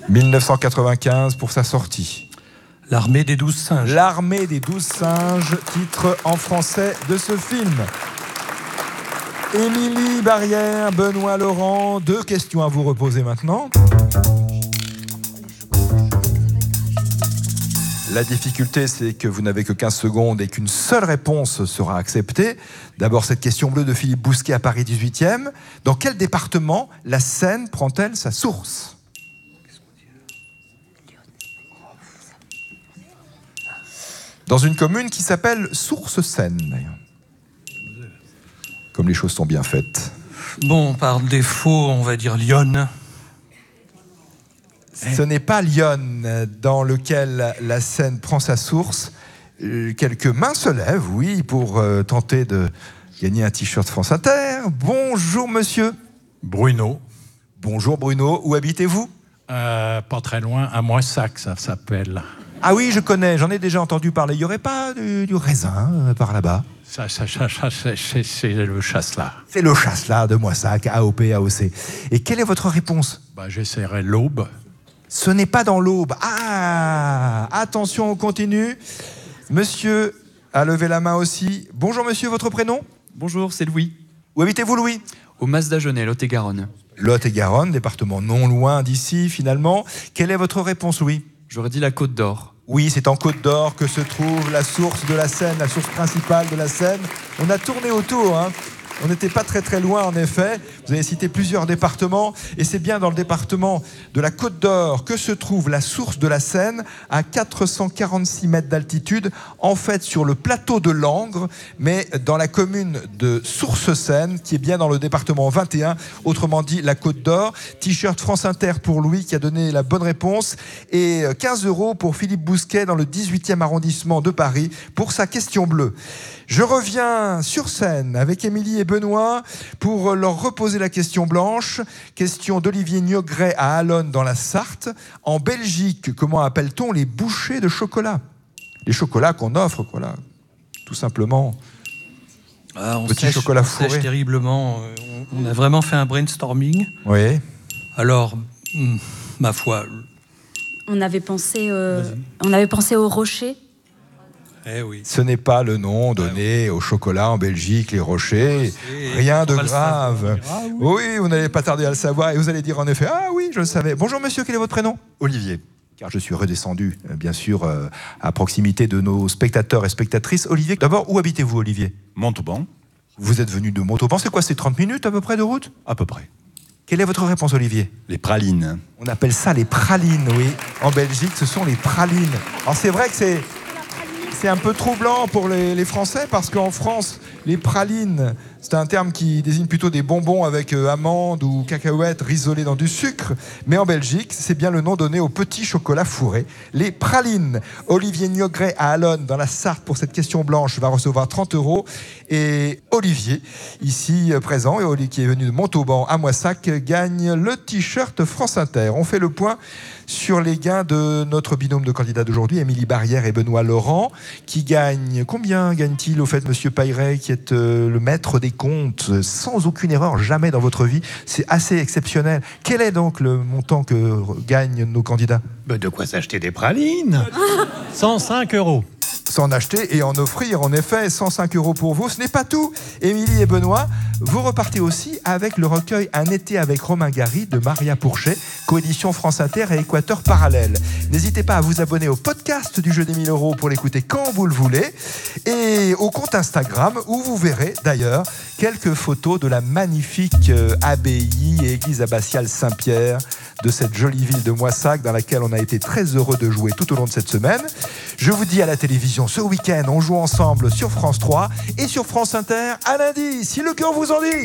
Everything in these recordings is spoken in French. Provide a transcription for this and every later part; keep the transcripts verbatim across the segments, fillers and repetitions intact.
mille neuf cent quatre-vingt-quinze pour sa sortie. L'armée des douze singes. L'armée des douze singes, titre en français de ce film. Émilie Barrière, Benoît Laurent, deux questions à vous reposer maintenant. La difficulté, c'est que vous n'avez que quinze secondes et qu'une seule réponse sera acceptée. D'abord, cette question bleue de Philippe Bousquet à Paris dix-huitième. Dans quel département la Seine prend-elle sa source ? Dans une commune qui s'appelle Source-Seine, d'ailleurs. Comme les choses sont bien faites. Bon, par défaut, on va dire Lyon. Ce n'est pas Lyon dans lequel la Seine prend sa source. Euh, quelques mains se lèvent, oui, pour euh, tenter de gagner un t-shirt France Inter. Bonjour, monsieur. Bruno. Bonjour, Bruno. Où habitez-vous ? euh, Pas très loin, à Moissac, ça s'appelle. Ah oui, je connais, j'en ai déjà entendu parler. Il n'y aurait pas du, du raisin euh, par là-bas ? Ça, ça, ça, ça c'est, c'est, c'est le Chasselas. C'est le Chasselas de Moissac, A O P, A O C. Et quelle est votre réponse ? Bah, j'essaierai l'Aube. Ce n'est pas dans l'Aube. Ah, attention, on continue. Monsieur a levé la main aussi. Bonjour monsieur, votre prénom ? Bonjour, c'est Louis. Où habitez-vous, Louis ? Au Mas-d'Agenais, Lot-et-Garonne. Lot-et-Garonne, département non loin d'ici finalement. Quelle est votre réponse, Louis ? J'aurais dit la Côte d'Or. Oui, c'est en Côte d'Or que se trouve la source de la Seine, la source principale de la Seine. On a tourné autour, hein. On n'était pas très très loin en effet. Vous avez cité plusieurs départements et c'est bien dans le département de la Côte d'Or que se trouve la source de la Seine à quatre cent quarante-six mètres d'altitude, en fait sur le plateau de Langres, mais dans la commune de Source-Seine qui est bien dans le département vingt et un, autrement dit la Côte d'Or. T-shirt France Inter pour Louis qui a donné la bonne réponse et quinze euros pour Philippe Bousquet dans le dix-huitième arrondissement de Paris pour sa question bleue. Je reviens sur scène avec Émilie et Benoît pour leur reposer la question blanche. Question d'Olivier Niogret à Allonne dans la Sarthe. En Belgique, comment appelle-t-on les bouchées de chocolat ? Les chocolats qu'on offre, voilà, tout simplement. Ah, on Petit sèche, chocolat on fourré. sèche terriblement. On a vraiment fait un brainstorming. Oui. Alors, hmm, ma foi... On avait pensé, euh, on avait pensé au rocher. Eh oui. Ce n'est pas le nom donné au chocolat en Belgique, les rochers. Rien de grave. Ah, oui. oui, vous n'allez pas tarder à le savoir et vous allez dire en effet, ah oui, je le savais. Bonjour monsieur, quel est votre prénom ? Olivier. Car je suis redescendu, bien sûr, euh, à proximité de nos spectateurs et spectatrices. Olivier, d'abord, où habitez-vous, Olivier ? Montauban. Vous êtes venu de Montauban, c'est quoi, c'est trente minutes à peu près de route ? À peu près. Quelle est votre réponse, Olivier ? Les pralines. On appelle ça les pralines, oui. En Belgique, ce sont les pralines. Alors c'est vrai que c'est... C'est un peu troublant pour les, les Français parce qu'en France, les pralines, c'est un terme qui désigne plutôt des bonbons avec euh, amandes ou cacahuètes risolées dans du sucre. Mais en Belgique, c'est bien le nom donné au petit chocolat fourré. Les pralines. Olivier Niogret à Allonne, dans la Sarthe, pour cette question blanche, va recevoir trente euros. Et Olivier, ici présent, et Olivier qui est venu de Montauban à Moissac, gagne le t-shirt France Inter. On fait le point sur les gains de notre binôme de candidats d'aujourd'hui, Émilie Barrière et Benoît Laurent, qui gagnent... Combien gagne-t-il au fait, monsieur Pailleret, qui est euh, le maître des comptes, sans aucune erreur, jamais dans votre vie? C'est assez exceptionnel. Quel est donc le montant que gagnent nos candidats? Ben de quoi s'acheter des pralines. cent cinq euros. S'en acheter et en offrir, en effet, cent cinq euros pour vous. Ce n'est pas tout. Émilie et Benoît, vous repartez aussi avec le recueil Un été avec Romain Gary de Maria Pourchet, coédition France Inter et Équateur Parallèle. N'hésitez pas à vous abonner au podcast du jeu des mille euros pour l'écouter quand vous le voulez et au compte Instagram où vous verrez d'ailleurs quelques photos de la magnifique euh, abbaye et église abbatiale Saint-Pierre de cette jolie ville de Moissac dans laquelle on a été très heureux de jouer tout au long de cette semaine. Je vous dis à la télévision ce week-end, on joue ensemble sur France trois et sur France Inter à lundi, si le cœur vous en dit.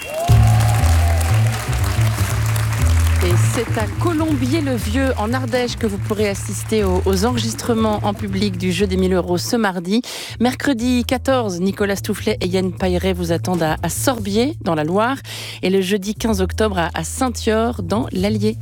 Et c'est à Colombier-le-Vieux, en Ardèche, que vous pourrez assister aux, aux enregistrements en public du jeu des mille euros ce mardi. Mercredi quatorze, Nicolas Stoufflet et Yann Pailleret vous attendent à, à Sorbier, dans la Loire. Et le jeudi quinze octobre, à, à Saint-Yor, dans l'Allier.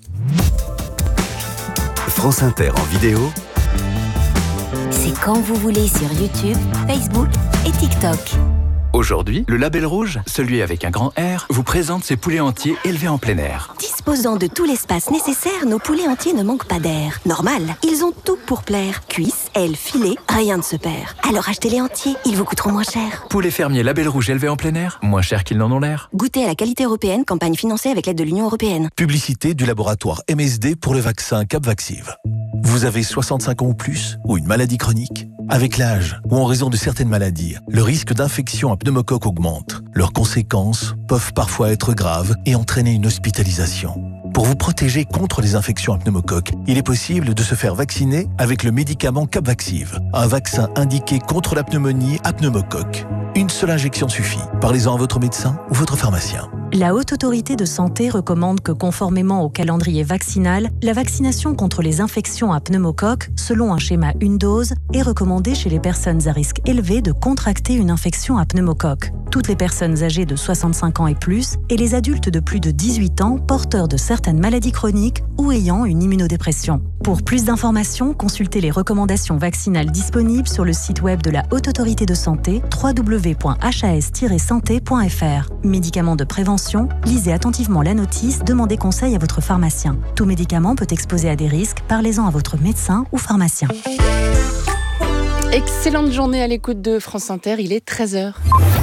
France Inter en vidéo. C'est quand vous voulez sur YouTube, Facebook et TikTok. Aujourd'hui, le Label Rouge, celui avec un grand R, vous présente ses poulets entiers élevés en plein air. Disposant de tout l'espace nécessaire, nos poulets entiers ne manquent pas d'air. Normal, ils ont tout pour plaire. Cuisses, ailes, filets, rien ne se perd. Alors achetez-les entiers, ils vous coûteront moins cher. Poulets fermiers Label Rouge élevés en plein air, moins cher qu'ils n'en ont l'air. Goûtez à la qualité européenne, campagne financée avec l'aide de l'Union européenne. Publicité du laboratoire M S D pour le vaccin Capvaxive. Vous avez soixante-cinq ans ou plus, ou une maladie chronique? Avec l'âge, ou en raison de certaines maladies, le risque d'infection à pneumocoque augmente. Leurs conséquences peuvent parfois être graves et entraîner une hospitalisation. Pour vous protéger contre les infections à pneumocoque, il est possible de se faire vacciner avec le médicament Capvaxive, un vaccin indiqué contre la pneumonie à pneumocoque. Une seule injection suffit. Parlez-en à votre médecin ou votre pharmacien. La Haute Autorité de Santé recommande que, conformément au calendrier vaccinal, la vaccination contre les infections à pneumocoque, selon un schéma une dose, est recommandée chez les personnes à risque élevé de contracter une infection à pneumocoque. Toutes les personnes âgées de soixante-cinq ans et plus et les adultes de plus de dix-huit ans porteurs de certaines maladies chroniques ou ayant une immunodépression. Pour plus d'informations, consultez les recommandations vaccinales disponibles sur le site web de la Haute Autorité de Santé w w w point h a s tiret santé point f r. Médicaments de prévention, lisez attentivement la notice, demandez conseil à votre pharmacien. Tout médicament peut exposer à des risques, parlez-en à votre médecin ou pharmacien. Excellente journée à l'écoute de France Inter, il est treize heures.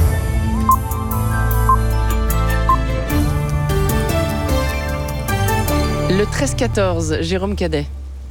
Le treize quatorze, Jérôme Cadet.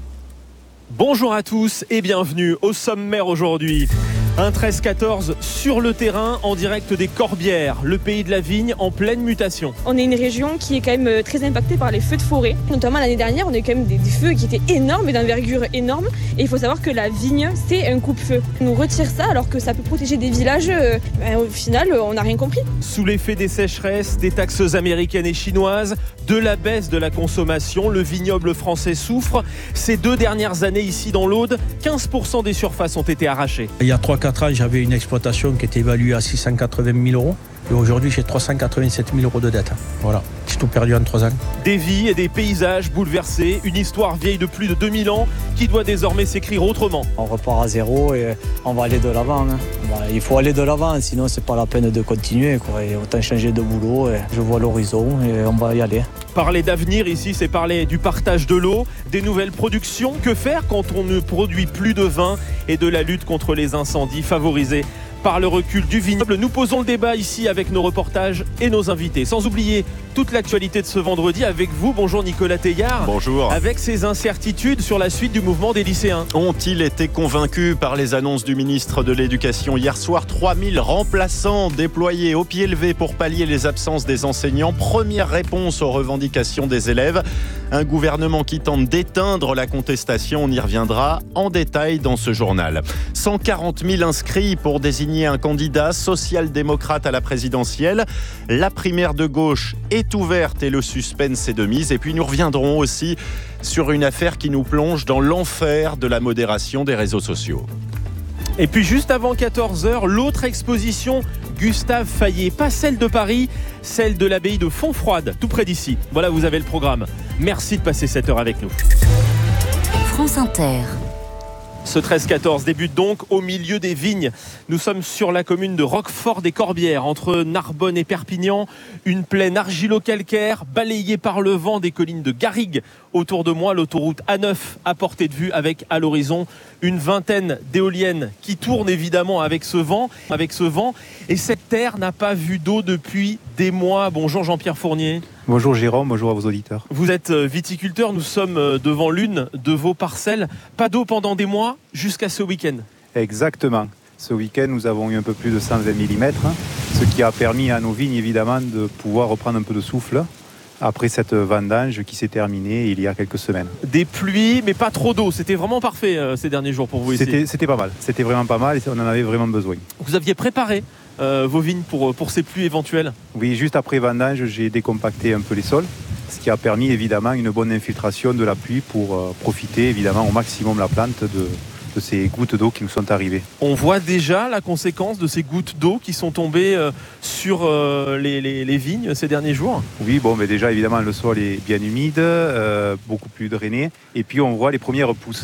Bonjour à tous et bienvenue au sommaire aujourd'hui. Un treize quatorze sur le terrain en direct des Corbières, le pays de la vigne en pleine mutation. On est une région qui est quand même très impactée par les feux de forêt. Notamment l'année dernière, on a eu quand même des, des feux qui étaient énormes et d'envergure énorme. Et il faut savoir que la vigne, c'est un coupe-feu. On nous retire ça alors que ça peut protéger des villages. Euh, ben, au final, on n'a rien compris. Sous l'effet des sécheresses, des taxes américaines et chinoises, de la baisse de la consommation, le vignoble français souffre. Ces deux dernières années ici dans l'Aude, quinze pour cent des surfaces ont été arrachées. Il y a trois quatre ans, j'avais une exploitation qui était évaluée à six cent quatre-vingt mille euros. Et aujourd'hui, j'ai trois cent quatre-vingt-sept mille euros de dette. Voilà, j'ai tout perdu en trois ans. Des vies et des paysages bouleversés, une histoire vieille de plus de deux mille ans qui doit désormais s'écrire autrement. On repart à zéro et on va aller de l'avant. Hein. Il faut aller de l'avant, sinon c'est pas la peine de continuer. Quoi. Et autant changer de boulot, et je vois l'horizon et on va y aller. Parler d'avenir ici, c'est parler du partage de l'eau, des nouvelles productions. Que faire quand on ne produit plus de vin et de la lutte contre les incendies favorisés par le recul du vignoble? Nous posons le débat ici avec nos reportages et nos invités. Sans oublier toute l'actualité de ce vendredi avec vous. Bonjour Nicolas Teillard. Bonjour. Avec ces incertitudes sur la suite du mouvement des lycéens. Ont-ils été convaincus par les annonces du ministre de l'Éducation hier soir? trois mille remplaçants déployés au pied levé pour pallier les absences des enseignants. Première réponse aux revendications des élèves. Un gouvernement qui tente d'éteindre la contestation. On y reviendra en détail dans ce journal. cent quarante mille inscrits pour désigner un candidat social-démocrate à la présidentielle. La primaire de gauche est ouverte et le suspense est de mise. Et puis nous reviendrons aussi sur une affaire qui nous plonge dans l'enfer de la modération des réseaux sociaux. Et puis juste avant quatorze heures, l'autre exposition Gustave Fayet, pas celle de Paris, celle de l'abbaye de Fontfroide, tout près d'ici. Voilà, vous avez le programme. Merci de passer cette heure avec nous. France Inter. Ce treize quatorze débute donc au milieu des vignes. Nous sommes sur la commune de Roquefort-des-Corbières, entre Narbonne et Perpignan. Une plaine argilo-calcaire balayée par le vent, des collines de garrigues. Autour de moi, l'autoroute A neuf à portée de vue avec à l'horizon une vingtaine d'éoliennes qui tournent évidemment avec ce vent. Avec ce vent. Et cette terre n'a pas vu d'eau depuis des mois. Bonjour Jean-Pierre Fournier. Bonjour Jérôme, bonjour à vos auditeurs. Vous êtes viticulteur, nous sommes devant l'une de vos parcelles. Pas d'eau pendant des mois jusqu'à ce week-end. Exactement. Ce week-end, nous avons eu un peu plus de cent vingt millimètres, ce qui a permis à nos vignes évidemment de pouvoir reprendre un peu de souffle après cette vendange qui s'est terminée il y a quelques semaines. Des pluies, mais pas trop d'eau. C'était vraiment parfait euh, ces derniers jours pour vous ici. C'était, c'était pas mal. C'était vraiment pas mal et on en avait vraiment besoin. Vous aviez préparé euh, vos vignes pour, pour ces pluies éventuelles? Oui, juste après vendange, j'ai décompacté un peu les sols, ce qui a permis évidemment une bonne infiltration de la pluie pour euh, profiter évidemment au maximum la plante de, de ces gouttes d'eau qui nous sont arrivées. On voit déjà la conséquence de ces gouttes d'eau qui sont tombées euh, sur euh, les, les, les vignes ces derniers jours. Oui, bon, mais déjà évidemment le sol est bien humide, euh, beaucoup plus drainé, et puis on voit les premières pousses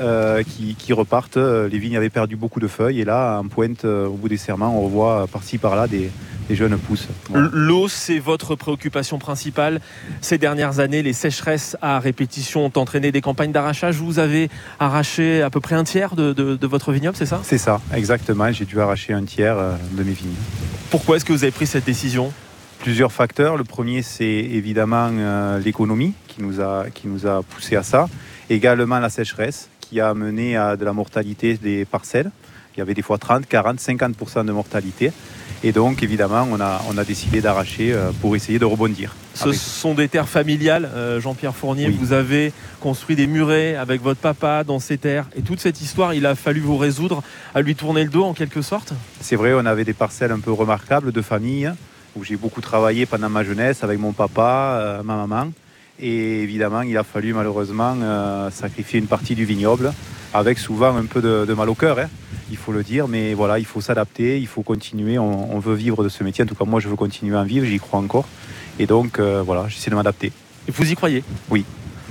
euh, qui, qui repartent. Les vignes avaient perdu beaucoup de feuilles et là, en pointe, euh, au bout des serments, on revoit par-ci par-là des, des jeunes pousses. Voilà. L'eau, c'est votre préoccupation principale. Ces dernières années, les sécheresses à répétition ont entraîné des campagnes d'arrachage. Vous avez arraché à peu près un tiers de, de, de votre vignoble, c'est ça ? C'est ça, exactement. J'ai dû arracher un tiers de mes vignes. Pourquoi est-ce que vous avez pris cette décision ? Plusieurs facteurs. Le premier, c'est évidemment euh, l'économie qui nous a, qui nous a poussé à ça. Également la sécheresse qui a mené à de la mortalité des parcelles. Il y avait des fois trente, quarante, cinquante pour cent de mortalité. Et donc, évidemment, on a, on a décidé d'arracher euh, pour essayer de rebondir. Ce avec... sont des terres familiales, euh, Jean-Pierre Fournier. Oui. Vous avez construit des murets avec votre papa dans ces terres. Et toute cette histoire, il a fallu vous résoudre à lui tourner le dos en quelque sorte ? C'est vrai, on avait des parcelles un peu remarquables de famille, où j'ai beaucoup travaillé pendant ma jeunesse avec mon papa, euh, ma maman. Et évidemment, il a fallu malheureusement euh, sacrifier une partie du vignoble, avec souvent un peu de, de mal au cœur, hein, il faut le dire. Mais voilà, il faut s'adapter, il faut continuer. On, on veut vivre de ce métier. En tout cas, moi, je veux continuer à en vivre, j'y crois encore. Et donc, euh, voilà, j'essaie de m'adapter. Et vous y croyez ? Oui.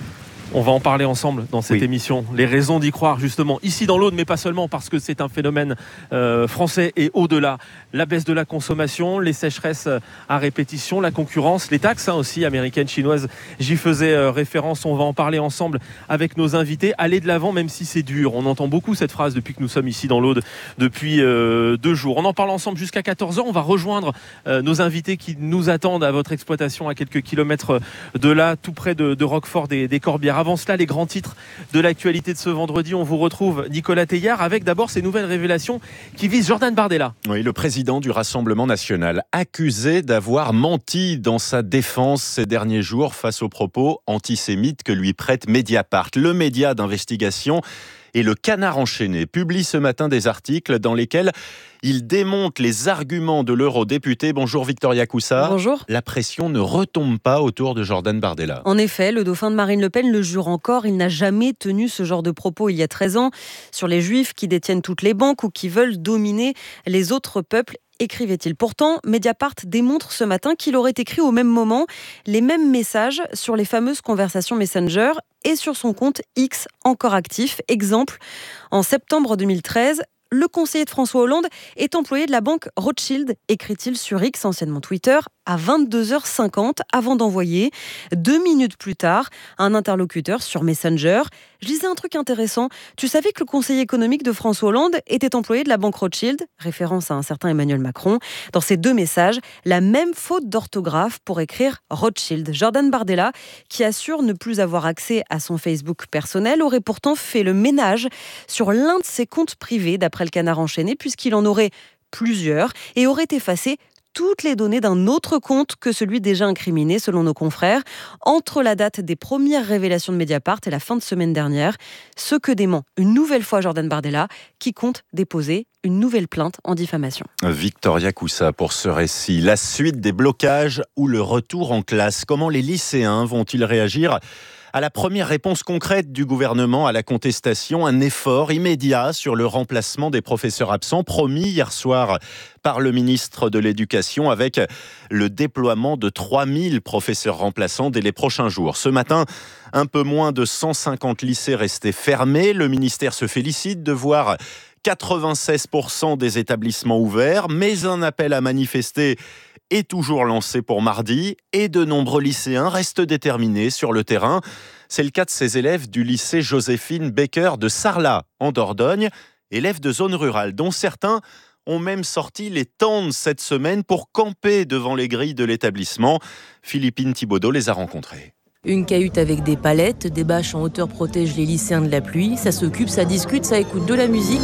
On va en parler ensemble dans cette oui. émission. Les raisons d'y croire, justement, ici dans l'Aude, mais pas seulement, parce que c'est un phénomène euh, français et au-delà. La baisse de la consommation, les sécheresses à répétition, la concurrence, les taxes hein, aussi, américaines, chinoises. J'y faisais euh, référence. On va en parler ensemble avec nos invités. Aller de l'avant, même si c'est dur. On entend beaucoup cette phrase depuis que nous sommes ici dans l'Aude, depuis euh, deux jours. On en parle ensemble jusqu'à quatorze heures. On va rejoindre euh, nos invités qui nous attendent à votre exploitation à quelques kilomètres de là, tout près de, de Roquefort des, des Corbières. Avant cela, les grands titres de l'actualité de ce vendredi. On vous retrouve Nicolas Théiard avec d'abord ces nouvelles révélations qui visent Jordan Bardella. Oui, le président du Rassemblement national, accusé d'avoir menti dans sa défense ces derniers jours face aux propos antisémites que lui prête Mediapart. Le média d'investigation et le Canard enchaîné publie ce matin des articles dans lesquels il démonte les arguments de l'eurodéputé. Bonjour Victoria Coussa. Bonjour. La pression ne retombe pas autour de Jordan Bardella. En effet, le dauphin de Marine Le Pen le jure encore. Il n'a jamais tenu ce genre de propos il y a treize ans sur les juifs qui détiennent toutes les banques ou qui veulent dominer les autres peuples. Écrivait-il. Pourtant, Mediapart démontre ce matin qu'il aurait écrit au même moment les mêmes messages sur les fameuses conversations Messenger et sur son compte X encore actif. Exemple, en septembre deux mille treize, le conseiller de François Hollande est employé de la banque Rothschild, écrit-il sur X, anciennement Twitter, à vingt-deux heures cinquante avant d'envoyer, deux minutes plus tard, un interlocuteur sur Messenger. Je lisais un truc intéressant. Tu savais que le conseiller économique de François Hollande était employé de la banque Rothschild, référence à un certain Emmanuel Macron. Dans ces deux messages, la même faute d'orthographe pour écrire Rothschild. Jordan Bardella, qui assure ne plus avoir accès à son Facebook personnel, aurait pourtant fait le ménage sur l'un de ses comptes privés, d'après le Canard enchaîné, puisqu'il en aurait plusieurs et aurait effacé toutes les données d'un autre compte que celui déjà incriminé, selon nos confrères, entre la date des premières révélations de Mediapart et la fin de semaine dernière. Ce que dément une nouvelle fois Jordan Bardella, qui compte déposer une nouvelle plainte en diffamation. Victoria Coussa pour ce récit. La suite des blocages ou le retour en classe. Comment les lycéens vont-ils réagir à la première réponse concrète du gouvernement à la contestation? Un effort immédiat sur le remplacement des professeurs absents promis hier soir par le ministre de l'Éducation, avec le déploiement de trois mille professeurs remplaçants dès les prochains jours. Ce matin, un peu moins de cent cinquante lycées restaient fermés. Le ministère se félicite de voir quatre-vingt-seize pour cent des établissements ouverts, mais un appel à manifester est toujours lancé pour mardi et de nombreux lycéens restent déterminés sur le terrain. C'est le cas de ces élèves du lycée Joséphine Baker de Sarlat, en Dordogne, élèves de zone rurale, dont certains ont même sorti les tentes cette semaine pour camper devant les grilles de l'établissement. Philippine Thibaudot les a rencontrés. Une cahute avec des palettes, des bâches en hauteur protègent les lycéens de la pluie. Ça s'occupe, ça discute, ça écoute de la musique.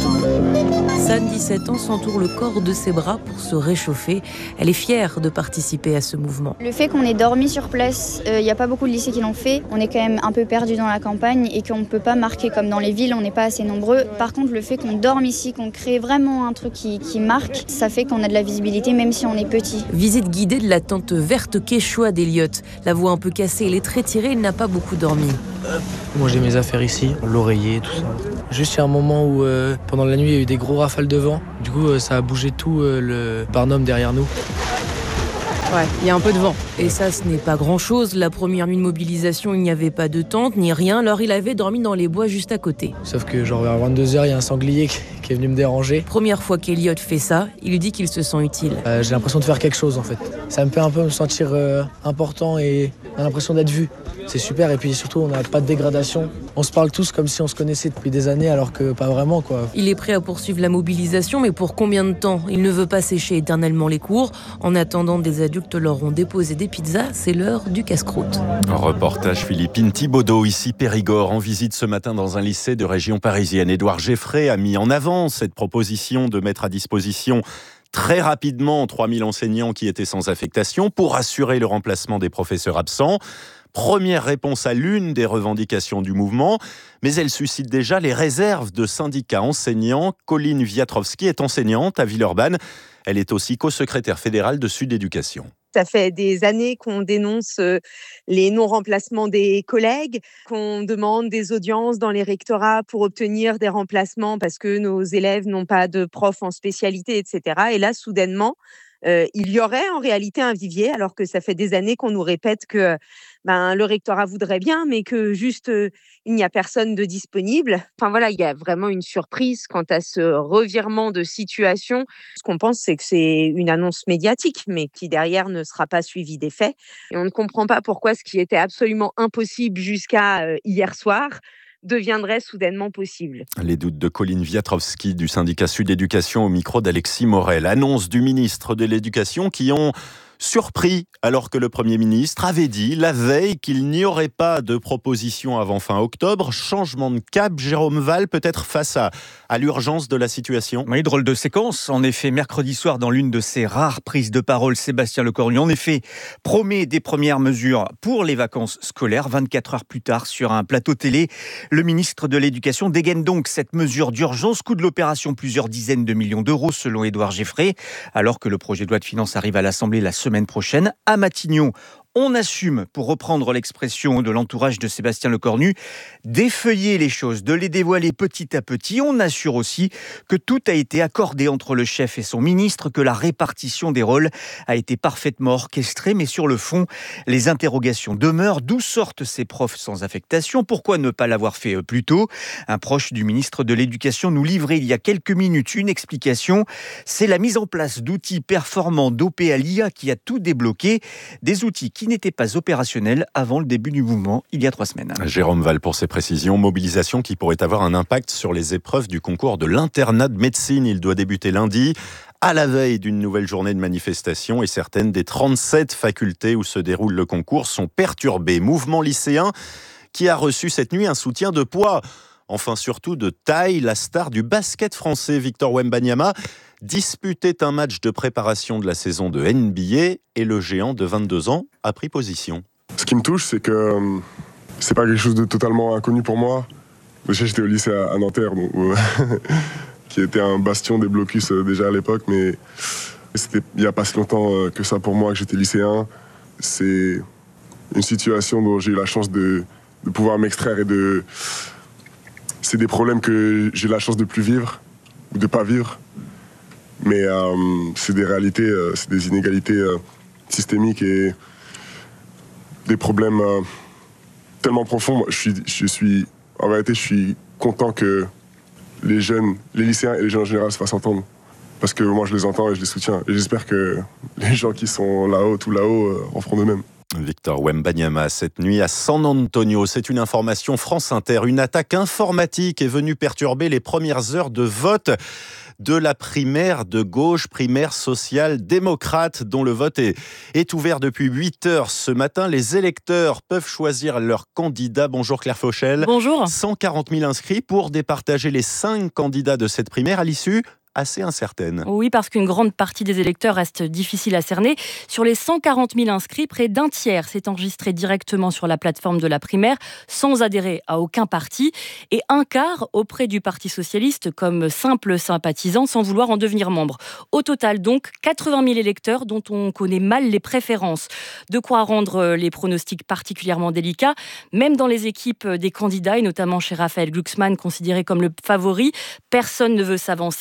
San, dix-sept ans, s'entoure le corps de ses bras pour se réchauffer. Elle est fière de participer à ce mouvement. Le fait qu'on ait dormi sur place, il euh, n'y a pas beaucoup de lycées qui l'ont fait. On est quand même un peu perdu dans la campagne et qu'on ne peut pas marquer comme dans les villes, on n'est pas assez nombreux. Par contre, le fait qu'on dorme ici, qu'on crée vraiment un truc qui, qui marque, ça fait qu'on a de la visibilité même si on est petit. Visite guidée de la tente verte Quechua d'Eliott. La voix un peu cassée, elle est très tirée, il n'a pas beaucoup dormi. Moi j'ai mes affaires ici, l'oreiller, tout ça. Juste il y a un moment où euh, pendant la nuit il y a eu des gros rafales de vent. Du coup euh, ça a bougé tout euh, le barnum derrière nous. Ouais, il y a un peu de vent. Et ça, ce n'est pas grand-chose. La première nuit de mobilisation, il n'y avait pas de tente, ni rien. Alors il avait dormi dans les bois juste à côté. Sauf que genre vers vingt-deux heures, il y a un sanglier qui est venu me déranger. Première fois qu'Eliott fait ça, il dit qu'il se sent utile. Euh, j'ai l'impression de faire quelque chose en fait. Ça me fait un peu me sentir euh, important et on a l'impression d'être vu. C'est super et puis surtout on n'a pas de dégradation. On se parle tous comme si on se connaissait depuis des années alors que pas vraiment quoi. Il est prêt à poursuivre la mobilisation, mais pour combien de temps ? Il ne veut pas sécher éternellement les cours. En attendant, des adultes leur ont déposé des pizzas. C'est l'heure du casse-croûte. Reportage Philippine Thibaudot, ici Périgord, en visite ce matin dans un lycée de région parisienne. Édouard Geffray a mis en avant cette proposition de mettre à disposition très rapidement trois mille enseignants qui étaient sans affectation pour assurer le remplacement des professeurs absents. Première réponse à l'une des revendications du mouvement, mais elle suscite déjà les réserves de syndicats enseignants. Colline Wiatrowski est enseignante à Villeurbanne. Elle est aussi co-secrétaire fédérale de Sud Éducation. Ça fait des années qu'on dénonce les non-remplacements des collègues, qu'on demande des audiences dans les rectorats pour obtenir des remplacements parce que nos élèves n'ont pas de prof en spécialité, et cetera. Et là, soudainement, euh, il y aurait en réalité un vivier, alors que ça fait des années qu'on nous répète que ben, le rectorat voudrait bien, mais que juste euh, il n'y a personne de disponible. Enfin voilà, il y a vraiment une surprise quant à ce revirement de situation. Ce qu'on pense, c'est que c'est une annonce médiatique, mais qui derrière ne sera pas suivie des faits. Et on ne comprend pas pourquoi ce qui était absolument impossible jusqu'à euh, hier soir deviendrait soudainement possible. Les doutes de Colline Wiatrowski du syndicat Sud Éducation au micro d'Alexis Morel. Annonce du ministre de l'Éducation qui ont surpris alors que le Premier ministre avait dit la veille qu'il n'y aurait pas de proposition avant fin octobre. Changement de cap, Jérôme Val, peut-être face à, à l'urgence de la situation. Oui, drôle de séquence. En effet, mercredi soir, dans l'une de ses rares prises de parole, Sébastien Lecornu, en effet, promet des premières mesures pour les vacances scolaires. vingt-quatre heures plus tard, sur un plateau télé, le ministre de l'Éducation dégaine donc cette mesure d'urgence. Coût de l'opération, plusieurs dizaines de millions d'euros, selon Édouard Geffray, alors que le projet de loi de finances arrive à l'Assemblée la semaine prochaine. À Matignon, on assume, pour reprendre l'expression de l'entourage de Sébastien Lecornu, d'effeuiller les choses, de les dévoiler petit à petit. On assure aussi que tout a été accordé entre le chef et son ministre, que la répartition des rôles a été parfaitement orchestrée, mais sur le fond, les interrogations demeurent. D'où sortent ces profs sans affectation ? Pourquoi ne pas l'avoir fait plus tôt ? Un proche du ministre de l'Éducation nous livrait il y a quelques minutes une explication. C'est la mise en place d'outils performants d'O P à l'I A qui a tout débloqué, des outils qui n'était pas opérationnel avant le début du mouvement, il y a trois semaines. Jérôme Val pour ses précisions. Mobilisation qui pourrait avoir un impact sur les épreuves du concours de l'internat de médecine. Il doit débuter lundi, à la veille d'une nouvelle journée de manifestation, et certaines des trente-sept facultés où se déroule le concours sont perturbées. Mouvement lycéen qui a reçu cette nuit un soutien de poids, enfin surtout de taille. La star du basket français, Victor Wembanyama, disputait un match de préparation de la saison de N B A et le géant de vingt-deux ans a pris position. Ce qui me touche, c'est que euh, c'est pas quelque chose de totalement inconnu pour moi. Déjà, j'étais au lycée à, à Nanterre, donc, euh, qui était un bastion des blocus euh, déjà à l'époque, mais c'était il n'y a pas si longtemps euh, que ça pour moi, que j'étais lycéen. C'est une situation dont j'ai eu la chance de, de pouvoir m'extraire et de... C'est des problèmes que j'ai la chance de plus vivre ou de pas vivre. Mais euh, c'est des réalités, euh, c'est des inégalités euh, systémiques et des problèmes euh, tellement profonds. Je suis, je suis, en vérité, je suis content que les jeunes, les lycéens et les jeunes en général se fassent entendre. Parce que moi, je les entends et je les soutiens. Et j'espère que les gens qui sont là-haut, tout là-haut, euh, en feront de même. Victor Wembanyama, cette nuit à San Antonio. C'est une information France Inter. Une attaque informatique est venue perturber les premières heures de vote de la primaire de gauche, primaire social-démocrate, dont le vote est, est ouvert depuis huit heures ce matin. Les électeurs peuvent choisir leur candidat. Bonjour Claire Fauchel. Bonjour. cent quarante mille inscrits pour départager les cinq candidats de cette primaire à l'issue assez incertaine. Oui, parce qu'une grande partie des électeurs reste difficile à cerner. Sur les cent quarante mille inscrits, près d'un tiers s'est enregistré directement sur la plateforme de la primaire, sans adhérer à aucun parti, et un quart auprès du Parti socialiste comme simple sympathisant, sans vouloir en devenir membre. Au total, donc, quatre-vingt mille électeurs dont on connaît mal les préférences. De quoi rendre les pronostics particulièrement délicats, même dans les équipes des candidats, et notamment chez Raphaël Glucksmann, considéré comme le favori. Personne ne veut s'avancer.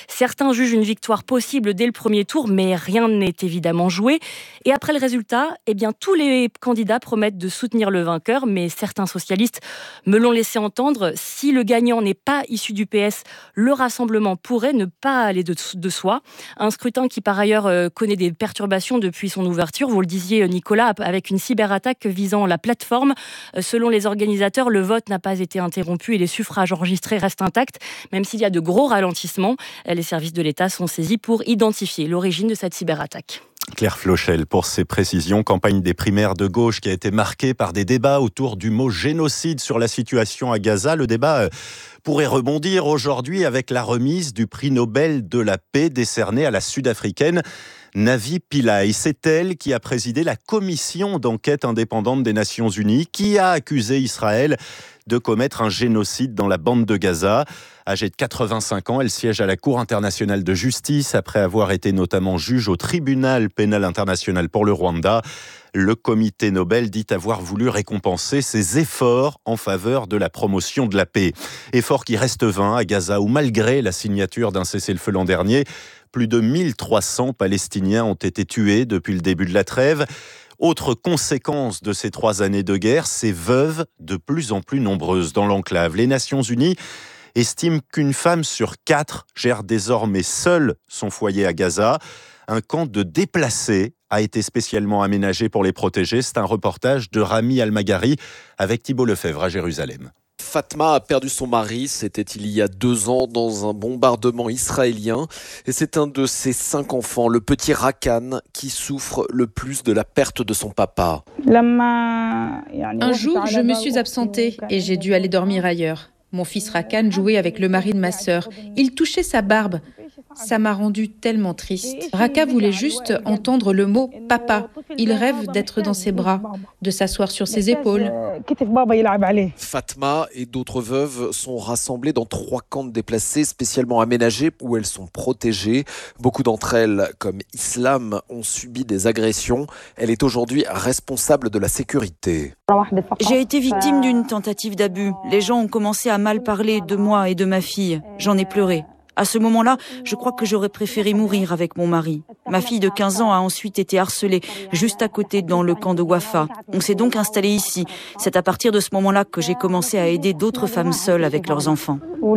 Certains jugent une victoire possible dès le premier tour, mais rien n'est évidemment joué. Et après le résultat, eh bien, tous les candidats promettent de soutenir le vainqueur, mais certains socialistes me l'ont laissé entendre. Si le gagnant n'est pas issu du P S, le rassemblement pourrait ne pas aller de, de soi. Un scrutin qui, par ailleurs, euh, connaît des perturbations depuis son ouverture. Vous le disiez, Nicolas, avec une cyberattaque visant la plateforme. Euh, selon les organisateurs, le vote n'a pas été interrompu et les suffrages enregistrés restent intacts, même s'il y a de gros ralentissements. Les services de l'État sont saisis pour identifier l'origine de cette cyberattaque. Claire Flochel pour ses précisions. Campagne des primaires de gauche qui a été marquée par des débats autour du mot génocide sur la situation à Gaza. Le débat pourrait rebondir aujourd'hui avec la remise du prix Nobel de la paix décerné à la Sud-Africaine Navi Pillay. C'est elle qui a présidé la commission d'enquête indépendante des Nations Unies qui a accusé Israël de commettre un génocide dans la bande de Gaza. Âgée de quatre-vingt-cinq ans, elle siège à la Cour internationale de justice après avoir été notamment juge au tribunal pénal international pour le Rwanda. Le comité Nobel dit avoir voulu récompenser ses efforts en faveur de la promotion de la paix. Efforts qui restent vains à Gaza où, malgré la signature d'un cessez-le-feu l'an dernier, plus de mille trois cents Palestiniens ont été tués depuis le début de la trêve. Autre conséquence de ces trois années de guerre, ces veuves de plus en plus nombreuses dans l'enclave. Les Nations Unies estiment qu'une femme sur quatre gère désormais seule son foyer à Gaza. Un camp de déplacés a été spécialement aménagé pour les protéger. C'est un reportage de Rami Almagari avec Thibault Lefebvre à Jérusalem. Fatma a perdu son mari, c'était il y a deux ans dans un bombardement israélien. Et c'est un de ses cinq enfants, le petit Rakan, qui souffre le plus de la perte de son papa. Un jour, je me suis absentée et j'ai dû aller dormir ailleurs. Mon fils Rakan jouait avec le mari de ma sœur. Il touchait sa barbe. Ça m'a rendue tellement triste. Raka voulait juste entendre le mot « papa ». Il rêve d'être dans ses bras, de s'asseoir sur ses épaules. Fatma et d'autres veuves sont rassemblées dans trois camps de déplacés spécialement aménagés où elles sont protégées. Beaucoup d'entre elles, comme Islam, ont subi des agressions. Elle est aujourd'hui responsable de la sécurité. J'ai été victime d'une tentative d'abus. Les gens ont commencé à mal parler de moi et de ma fille. J'en ai pleuré. À ce moment-là, je crois que j'aurais préféré mourir avec mon mari. Ma fille de quinze ans a ensuite été harcelée juste à côté dans le camp de Wafa. On s'est donc installé ici. C'est à partir de ce moment-là que j'ai commencé à aider d'autres femmes seules avec leurs enfants.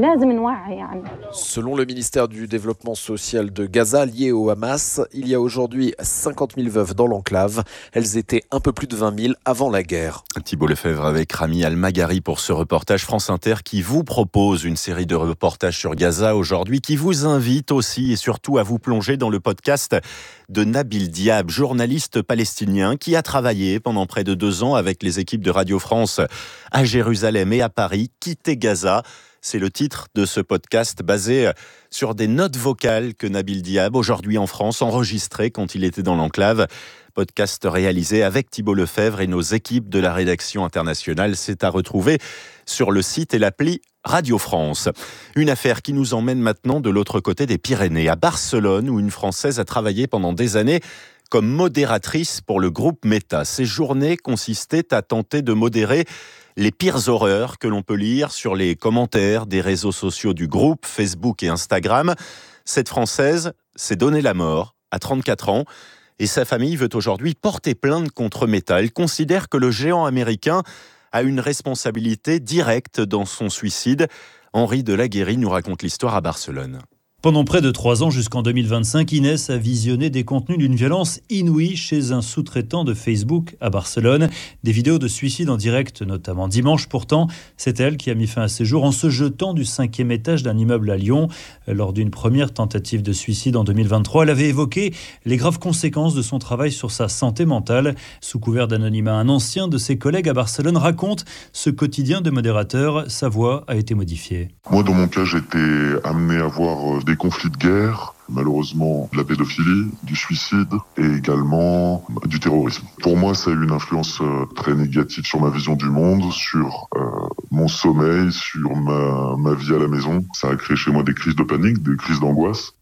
Selon le ministère du Développement social de Gaza, lié au Hamas, il y a aujourd'hui cinquante mille veuves dans l'enclave. Elles étaient un peu plus de vingt mille avant la guerre. Thibault Lefebvre avec Rami Almagari pour ce reportage France Inter qui vous propose une série de reportages sur Gaza aujourd'hui, qui vous invite aussi et surtout à vous plonger dans le podcast de Nabil Diab, journaliste palestinien qui a travaillé pendant près de deux ans avec les équipes de Radio France à Jérusalem et à Paris. Quitter Gaza, c'est le titre de ce podcast basé sur des notes vocales que Nabil Diab, aujourd'hui en France, enregistrées quand il était dans l'enclave. Podcast réalisé avec Thibault Lefebvre et nos équipes de la rédaction internationale. C'est à retrouver sur le site et l'appli Radio France. Une affaire qui nous emmène maintenant de l'autre côté des Pyrénées, à Barcelone, où une Française a travaillé pendant des années comme modératrice pour le groupe Meta. Ces journées consistaient à tenter de modérer les pires horreurs que l'on peut lire sur les commentaires des réseaux sociaux du groupe, Facebook et Instagram. Cette Française s'est donné la mort à trente-quatre ans et sa famille veut aujourd'hui porter plainte contre Meta. Elle considère que le géant américain a une responsabilité directe dans son suicide. Henri Delaguérie nous raconte l'histoire à Barcelone. Pendant près de trois ans, jusqu'en deux mille vingt-cinq, Inès a visionné des contenus d'une violence inouïe chez un sous-traitant de Facebook à Barcelone. Des vidéos de suicide en direct, notamment dimanche. Pourtant, c'est elle qui a mis fin à ses jours en se jetant du cinquième étage d'un immeuble à Lyon. Lors d'une première tentative de suicide en deux mille vingt-trois, elle avait évoqué les graves conséquences de son travail sur sa santé mentale. Sous couvert d'anonymat, un ancien de ses collègues à Barcelone raconte ce quotidien de modérateur. Sa voix a été modifiée. Moi, dans mon cas, j'étais amené à voir des conflits de guerre, malheureusement de la pédophilie, du suicide et également du terrorisme. Pour moi, ça a eu une influence très négative sur ma vision du monde, sur euh, mon sommeil, sur ma, ma vie à la maison. Ça a créé chez moi des crises de panique, des crises d'angoisse.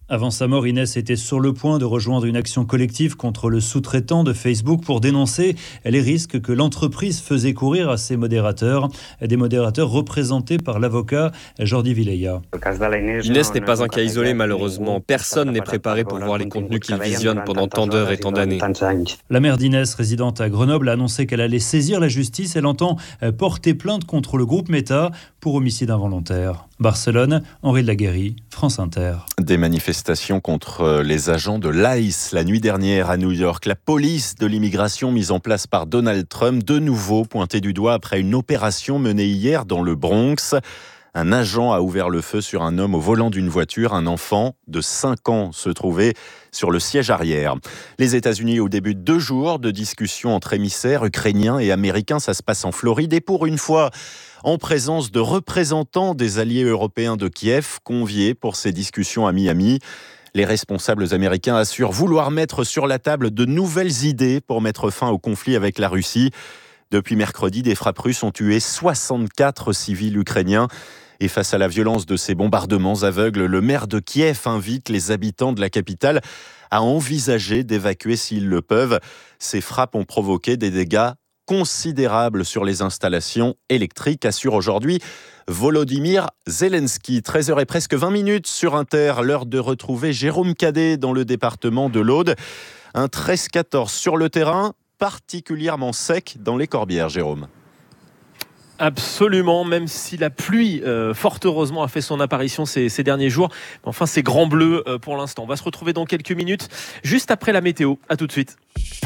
Avant sa mort, Inès était sur le point de rejoindre une action collective contre le sous-traitant de Facebook pour dénoncer les risques que l'entreprise faisait courir à ses modérateurs, des modérateurs représentés par l'avocat Jordi Vilella. Inès n'est pas un cas isolé malheureusement. Personne n'est préparé pour voir les contenus qu'il visionne pendant tant d'heures et tant d'années. La mère d'Inès, résidente à Grenoble, a annoncé qu'elle allait saisir la justice. Elle entend porter plainte contre le groupe Meta pour homicide involontaire. Barcelone, Henri de la Guéry, France Inter. Des manifestations contre les agents de l'I C E la nuit dernière à New York. La police de l'immigration mise en place par Donald Trump, de nouveau pointée du doigt après une opération menée hier dans le Bronx. Un agent a ouvert le feu sur un homme au volant d'une voiture. Un enfant de cinq ans se trouvait sur le siège arrière. Les États-Unis au début de deux jours de discussions entre émissaires ukrainiens et américains. Ça se passe en Floride et pour une fois en présence de représentants des alliés européens de Kiev conviés pour ces discussions à Miami. Les responsables américains assurent vouloir mettre sur la table de nouvelles idées pour mettre fin au conflit avec la Russie. Depuis mercredi, des frappes russes ont tué soixante-quatre civils ukrainiens. Et face à la violence de ces bombardements aveugles, le maire de Kiev invite les habitants de la capitale à envisager d'évacuer s'ils le peuvent. Ces frappes ont provoqué des dégâts considérables sur les installations électriques, assure aujourd'hui Volodymyr Zelensky. treize heures et presque vingt minutes sur Inter, l'heure de retrouver Jérôme Cadet dans le département de l'Aude. Un treize quatorze sur le terrain, particulièrement sec dans les Corbières, Jérôme. Absolument, même si la pluie, euh, fort heureusement, a fait son apparition ces, ces derniers jours. Mais enfin, c'est grand bleu euh, pour l'instant. On va se retrouver dans quelques minutes, juste après la météo. À tout de suite.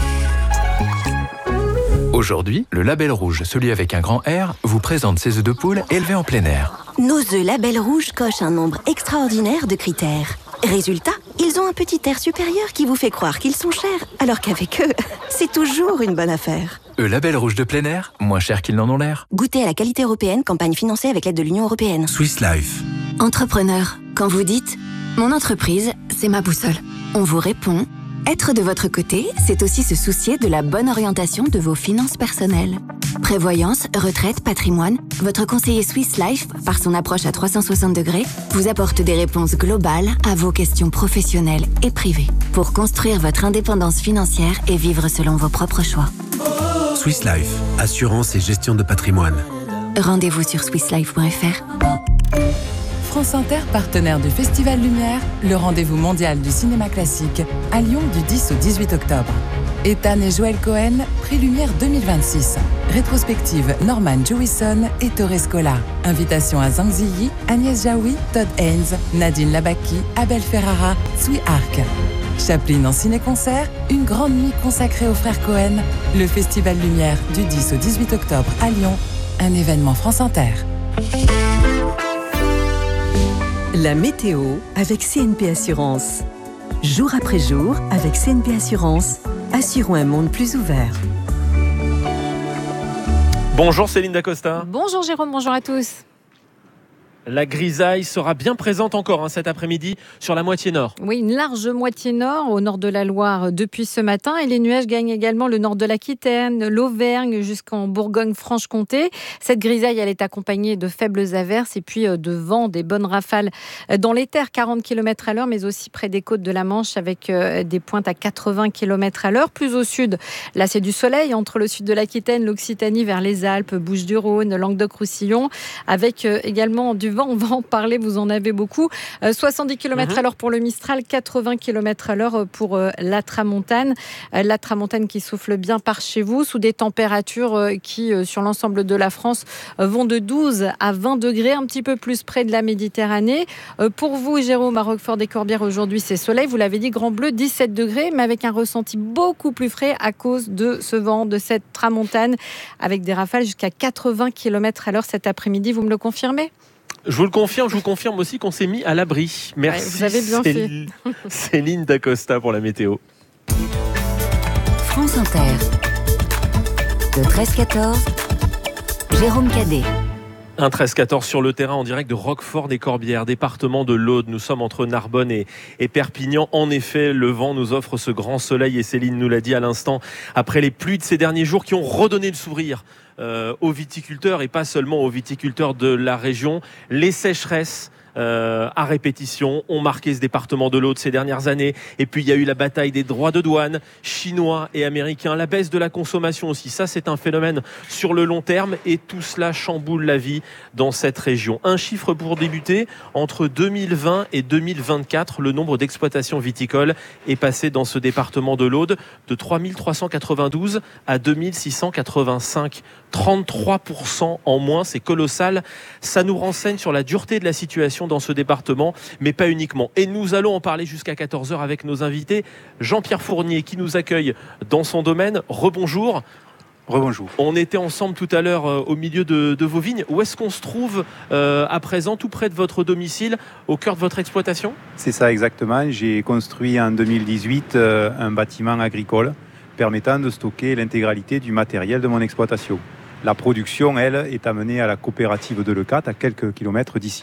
Aujourd'hui, le Label Rouge, celui avec un grand R, vous présente ses œufs de poule élevés en plein air. Nos œufs Label Rouge cochent un nombre extraordinaire de critères. Résultat, ils ont un petit air supérieur qui vous fait croire qu'ils sont chers, alors qu'avec eux, c'est toujours une bonne affaire. Eux Label Rouge de plein air, moins cher qu'ils n'en ont l'air. Goûtez à la qualité européenne, campagne financée avec l'aide de l'Union européenne. Swiss Life. Entrepreneur, quand vous dites « Mon entreprise, c'est ma boussole », on vous répond « Être de votre côté, c'est aussi se soucier de la bonne orientation de vos finances personnelles. » Prévoyance, retraite, patrimoine, votre conseiller Swiss Life, par son approche à trois cent soixante degrés, vous apporte des réponses globales à vos questions professionnelles et privées pour construire votre indépendance financière et vivre selon vos propres choix. Swiss Life, assurance et gestion de patrimoine. Rendez-vous sur swiss life point f r. France Inter, partenaire du Festival Lumière, le rendez-vous mondial du cinéma classique, à Lyon du dix au dix-huit octobre. Ethan et Joël Cohen, Prix Lumière deux mille vingt-six. Rétrospective Norman Jewison et Torres Scola. Invitation à Zhang Ziyi, Agnès Jaoui, Todd Haynes, Nadine Labaki, Abel Ferrara, Sui Arc. Chaplin en ciné-concert, une grande nuit consacrée aux frères Cohen. Le Festival Lumière du dix au dix-huit octobre à Lyon. Un événement France Inter. La météo avec C N P Assurance. Jour après jour, avec C N P Assurance, assurons un monde plus ouvert. Bonjour Céline Dacosta. Bonjour Jérôme, bonjour à tous. La grisaille sera bien présente encore hein, cet après-midi sur la moitié nord. Oui, une large moitié nord au nord de la Loire depuis ce matin. Et les nuages gagnent également le nord de l'Aquitaine, l'Auvergne jusqu'en Bourgogne-Franche-Comté. Cette grisaille, elle est accompagnée de faibles averses et puis de vent, des bonnes rafales dans les terres, quarante kilomètres à l'heure, mais aussi près des côtes de la Manche avec des pointes à quatre-vingts kilomètres à l'heure. Plus au sud, là c'est du soleil entre le sud de l'Aquitaine, l'Occitanie vers les Alpes, Bouches-du-Rhône, Languedoc-Roussillon, avec également du vent. On va en parler, vous en avez beaucoup. Euh, soixante-dix kilomètres à l'heure pour le Mistral, quatre-vingts kilomètres à l'heure pour euh, la Tramontane. Euh, la Tramontane qui souffle bien par chez vous, sous des températures euh, qui, euh, sur l'ensemble de la France, euh, vont de douze à vingt degrés, un petit peu plus près de la Méditerranée. Euh, pour vous, Jérôme, à Roquefort-des-Corbières, aujourd'hui, c'est soleil. Vous l'avez dit, Grand Bleu, dix-sept degrés, mais avec un ressenti beaucoup plus frais à cause de ce vent, de cette Tramontane, avec des rafales jusqu'à quatre-vingts kilomètres à l'heure cet après-midi. Vous me le confirmez ? Je vous le confirme, je vous confirme aussi qu'on s'est mis à l'abri. Merci ouais, vous avez bien Céline, fait. Céline Dacosta pour la météo. France Inter. Le treize quatorze, Jérôme Cadet. Un treize quatorze sur le terrain en direct de Roquefort-des-Corbières, département de l'Aude. Nous sommes entre Narbonne et, et Perpignan. En effet, le vent nous offre ce grand soleil et Céline nous l'a dit à l'instant, après les pluies de ces derniers jours qui ont redonné le sourire euh, aux viticulteurs et pas seulement aux viticulteurs de la région. Les sécheresses euh, à répétition ont marqué ce département de l'Aude ces dernières années. Et puis il y a eu la bataille des droits de douane chinois et américains, la baisse de la consommation aussi. Ça, c'est un phénomène sur le long terme et tout cela chamboule la vie dans cette région. Un chiffre pour débuter, entre deux mille vingt et deux mille vingt-quatre, le nombre d'exploitations viticoles est passé dans ce département de l'Aude de trois mille trois cent quatre-vingt-douze à deux mille six cent quatre-vingt-cinq. trente-trois pour cent en moins, c'est colossal. Ça nous renseigne sur la dureté de la situation dans ce département, mais pas uniquement. Et nous allons en parler jusqu'à quatorze heures avec nos invités. Jean-Pierre Fournier qui nous accueille dans son domaine. Rebonjour. Rebonjour. On était ensemble tout à l'heure euh, au milieu de, de vos vignes. Où est-ce qu'on se trouve euh, à présent, tout près de votre domicile, au cœur de votre exploitation ? C'est ça exactement. J'ai construit en deux mille dix-huit euh, un bâtiment agricole permettant de stocker l'intégralité du matériel de mon exploitation. La production, elle, est amenée à la coopérative de Leucate, à quelques kilomètres d'ici.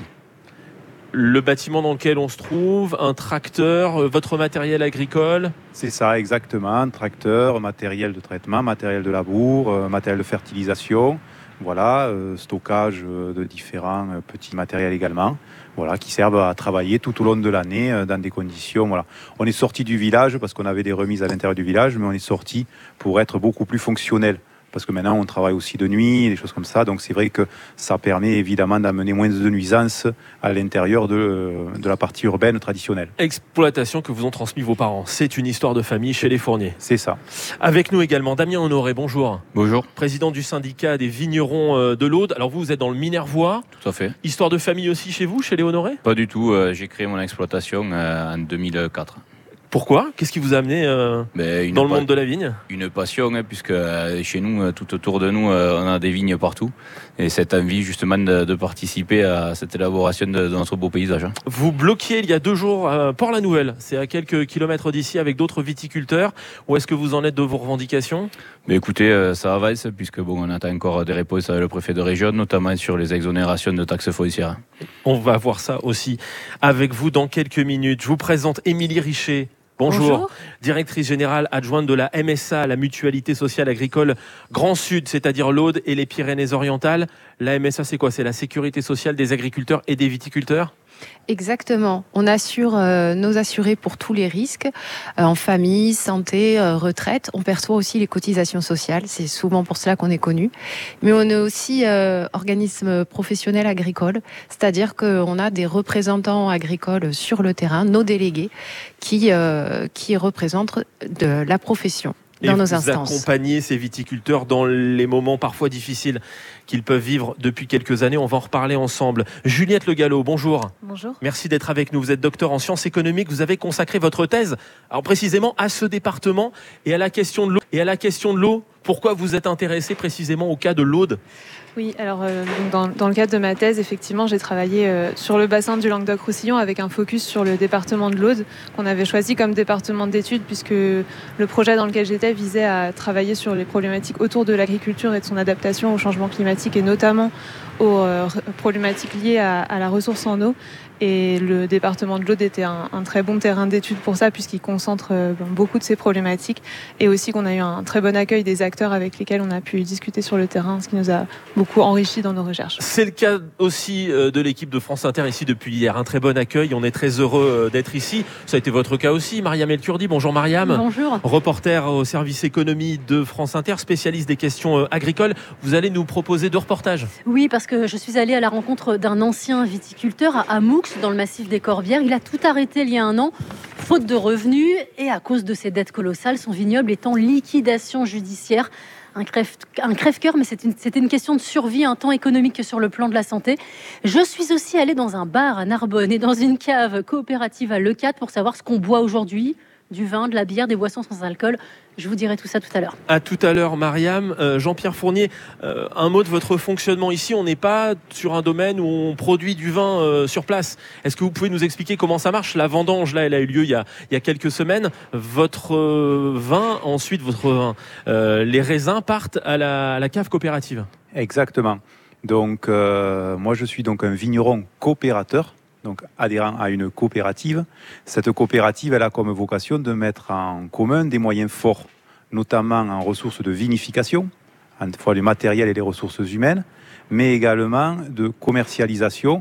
Le bâtiment dans lequel on se trouve, un tracteur, euh, votre matériel agricole ? C'est ça, exactement. Tracteur, matériel de traitement, matériel de labour, euh, matériel de fertilisation, voilà, euh, stockage euh, de différents euh, petits matériels également, voilà, qui servent à travailler tout au long de l'année euh, dans des conditions. Voilà. On est sorti du village parce qu'on avait des remises à l'intérieur du village, mais on est sorti pour être beaucoup plus fonctionnel. Parce que maintenant, on travaille aussi de nuit, des choses comme ça. Donc, c'est vrai que ça permet évidemment d'amener moins de nuisances à l'intérieur de, de la partie urbaine traditionnelle. Exploitation que vous ont transmis vos parents. C'est une histoire de famille chez les Fournier. C'est ça. Avec nous également, Damien Honoré, bonjour. Bonjour. Président du syndicat des vignerons de l'Aude. Alors, vous, vous êtes dans le Minervois. Tout à fait. Histoire de famille aussi chez vous, chez les Honoré ? Pas du tout. Euh, j'ai créé mon exploitation euh, en deux mille quatre. Pourquoi ? Qu'est-ce qui vous a amené euh, ben, dans le pa- monde de la vigne ? Une passion, hein, puisque euh, chez nous, euh, tout autour de nous, euh, on a des vignes partout. Et cette envie justement de, de participer à cette élaboration de, de notre beau paysage. Hein. Vous bloquiez il y a deux jours euh, Port-la-Nouvelle. C'est à quelques kilomètres d'ici avec d'autres viticulteurs. Où est-ce que vous en êtes de vos revendications ? Mais écoutez, euh, ça avance, puisque bon, on attend encore des réponses avec le préfet de région, notamment sur les exonérations de taxes foncières. On va voir ça aussi avec vous dans quelques minutes. Je vous présente Émilie Richer. Bonjour. Bonjour, directrice générale adjointe de la M S A, la Mutualité Sociale Agricole Grand Sud, c'est-à-dire l'Aude et les Pyrénées-Orientales. La M S A, c'est quoi ? C'est la sécurité sociale des agriculteurs et des viticulteurs ? Exactement. On assure euh, nos assurés pour tous les risques, euh, en famille, santé, euh, retraite. On perçoit aussi les cotisations sociales. C'est souvent pour cela qu'on est connu. Mais on est aussi euh, organisme professionnel agricole, c'est-à-dire qu'on a des représentants agricoles sur le terrain, nos délégués, qui, euh, qui représentent de la profession. Dans et nos vous instances. accompagnez ces viticulteurs dans les moments parfois difficiles qu'ils peuvent vivre depuis quelques années. On va en reparler ensemble. Juliette Le Gallo, bonjour. Bonjour. Merci d'être avec nous. Vous êtes docteur en sciences économiques. Vous avez consacré votre thèse, alors précisément à ce département et à la question de l'eau. Et à la question de l'eau, pourquoi vous êtes intéressé précisément au cas de l'Aude ? Oui, alors euh, dans, dans le cadre de ma thèse, effectivement, j'ai travaillé euh, sur le bassin du Languedoc-Roussillon avec un focus sur le département de l'Aude, qu'on avait choisi comme département d'études, puisque le projet dans lequel j'étais visait à travailler sur les problématiques autour de l'agriculture et de son adaptation au changement climatique, et notamment aux euh, problématiques liées à, à la ressource en eau. Et le département de l'Aude était un, un très bon terrain d'étude pour ça, puisqu'il concentre euh, beaucoup de ces problématiques, et aussi qu'on a eu un très bon accueil des acteurs avec lesquels on a pu discuter sur le terrain, ce qui nous a beaucoup enrichi dans nos recherches. C'est le cas aussi de l'équipe de France Inter ici depuis hier. Un très bon accueil, on est très heureux d'être ici. Ça a été votre cas aussi, Mariam El Kurdi. Bonjour Mariam. Bonjour. Reporter au service économie de France Inter, spécialiste des questions agricoles. Vous allez nous proposer deux reportages. Oui, parce que je suis allée à la rencontre d'un ancien viticulteur à Moux, dans le massif des Corbières. Il a tout arrêté il y a un an, faute de revenus et à cause de ses dettes colossales, son vignoble est en liquidation judiciaire. Un, crève, un crève-cœur, mais c'était une, c'était une question de survie, un temps économique que sur le plan de la santé. Je suis aussi allée dans un bar à Narbonne et dans une cave coopérative à Leucate pour savoir ce qu'on boit aujourd'hui, du vin, de la bière, des boissons sans alcool. Je vous dirai tout ça tout à l'heure. À tout à l'heure, Mariam. Euh, Jean-Pierre Fournier, euh, un mot de votre fonctionnement ici. On n'est pas sur un domaine où on produit du vin euh, sur place. Est-ce que vous pouvez nous expliquer comment ça marche ? La vendange, là, elle a eu lieu il y a, il y a quelques semaines. Votre euh, vin, ensuite, votre vin, euh, les raisins partent à la, à la cave coopérative. Exactement. Donc, euh, moi, je suis donc un vigneron coopérateur, donc adhérent à une coopérative. Cette coopérative, elle a comme vocation de mettre en commun des moyens forts, notamment en ressources de vinification, à la fois les matériels et les ressources humaines, mais également de commercialisation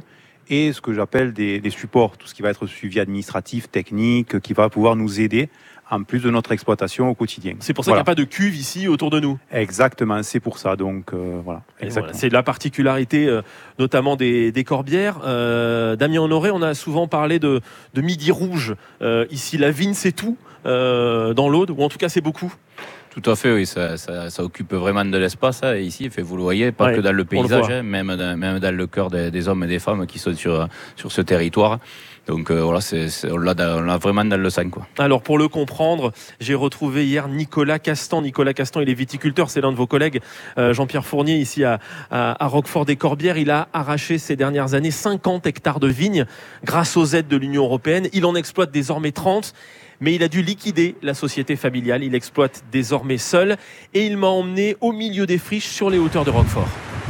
et ce que j'appelle des, des supports, tout ce qui va être suivi administratif, technique, qui va pouvoir nous aider en plus de notre exploitation au quotidien. C'est pour ça voilà. qu'il n'y a pas de cuve ici autour de nous. Exactement, c'est pour ça. Donc euh, voilà, voilà. C'est la particularité euh, notamment des, des Corbières. Euh, Damien Honoré, on a souvent parlé de, de Midi Rouge. Euh, ici, la vigne, c'est tout euh, dans l'Aude, ou en tout cas, c'est beaucoup. Tout à fait, oui, ça, ça, ça occupe vraiment de l'espace hein, ici, vous le voyez, pas ouais, que dans le paysage, le hein, même, dans, même dans le cœur des, des hommes et des femmes qui sont sur, sur ce territoire. Donc euh, voilà, c'est, c'est, on, l'a, on l'a vraiment dans le sang, quoi. Alors pour le comprendre, j'ai retrouvé hier Nicolas Castan. Nicolas Castan, il est viticulteur, c'est l'un de vos collègues, euh, Jean-Pierre Fournier, ici à, à, à Roquefort-des-Corbières. Il a arraché ces dernières années cinquante hectares de vignes grâce aux aides de l'Union européenne. Il en exploite désormais trente. Mais il a dû liquider la société familiale. Il exploite désormais seul. Et il m'a emmené au milieu des friches sur les hauteurs de Roquefort.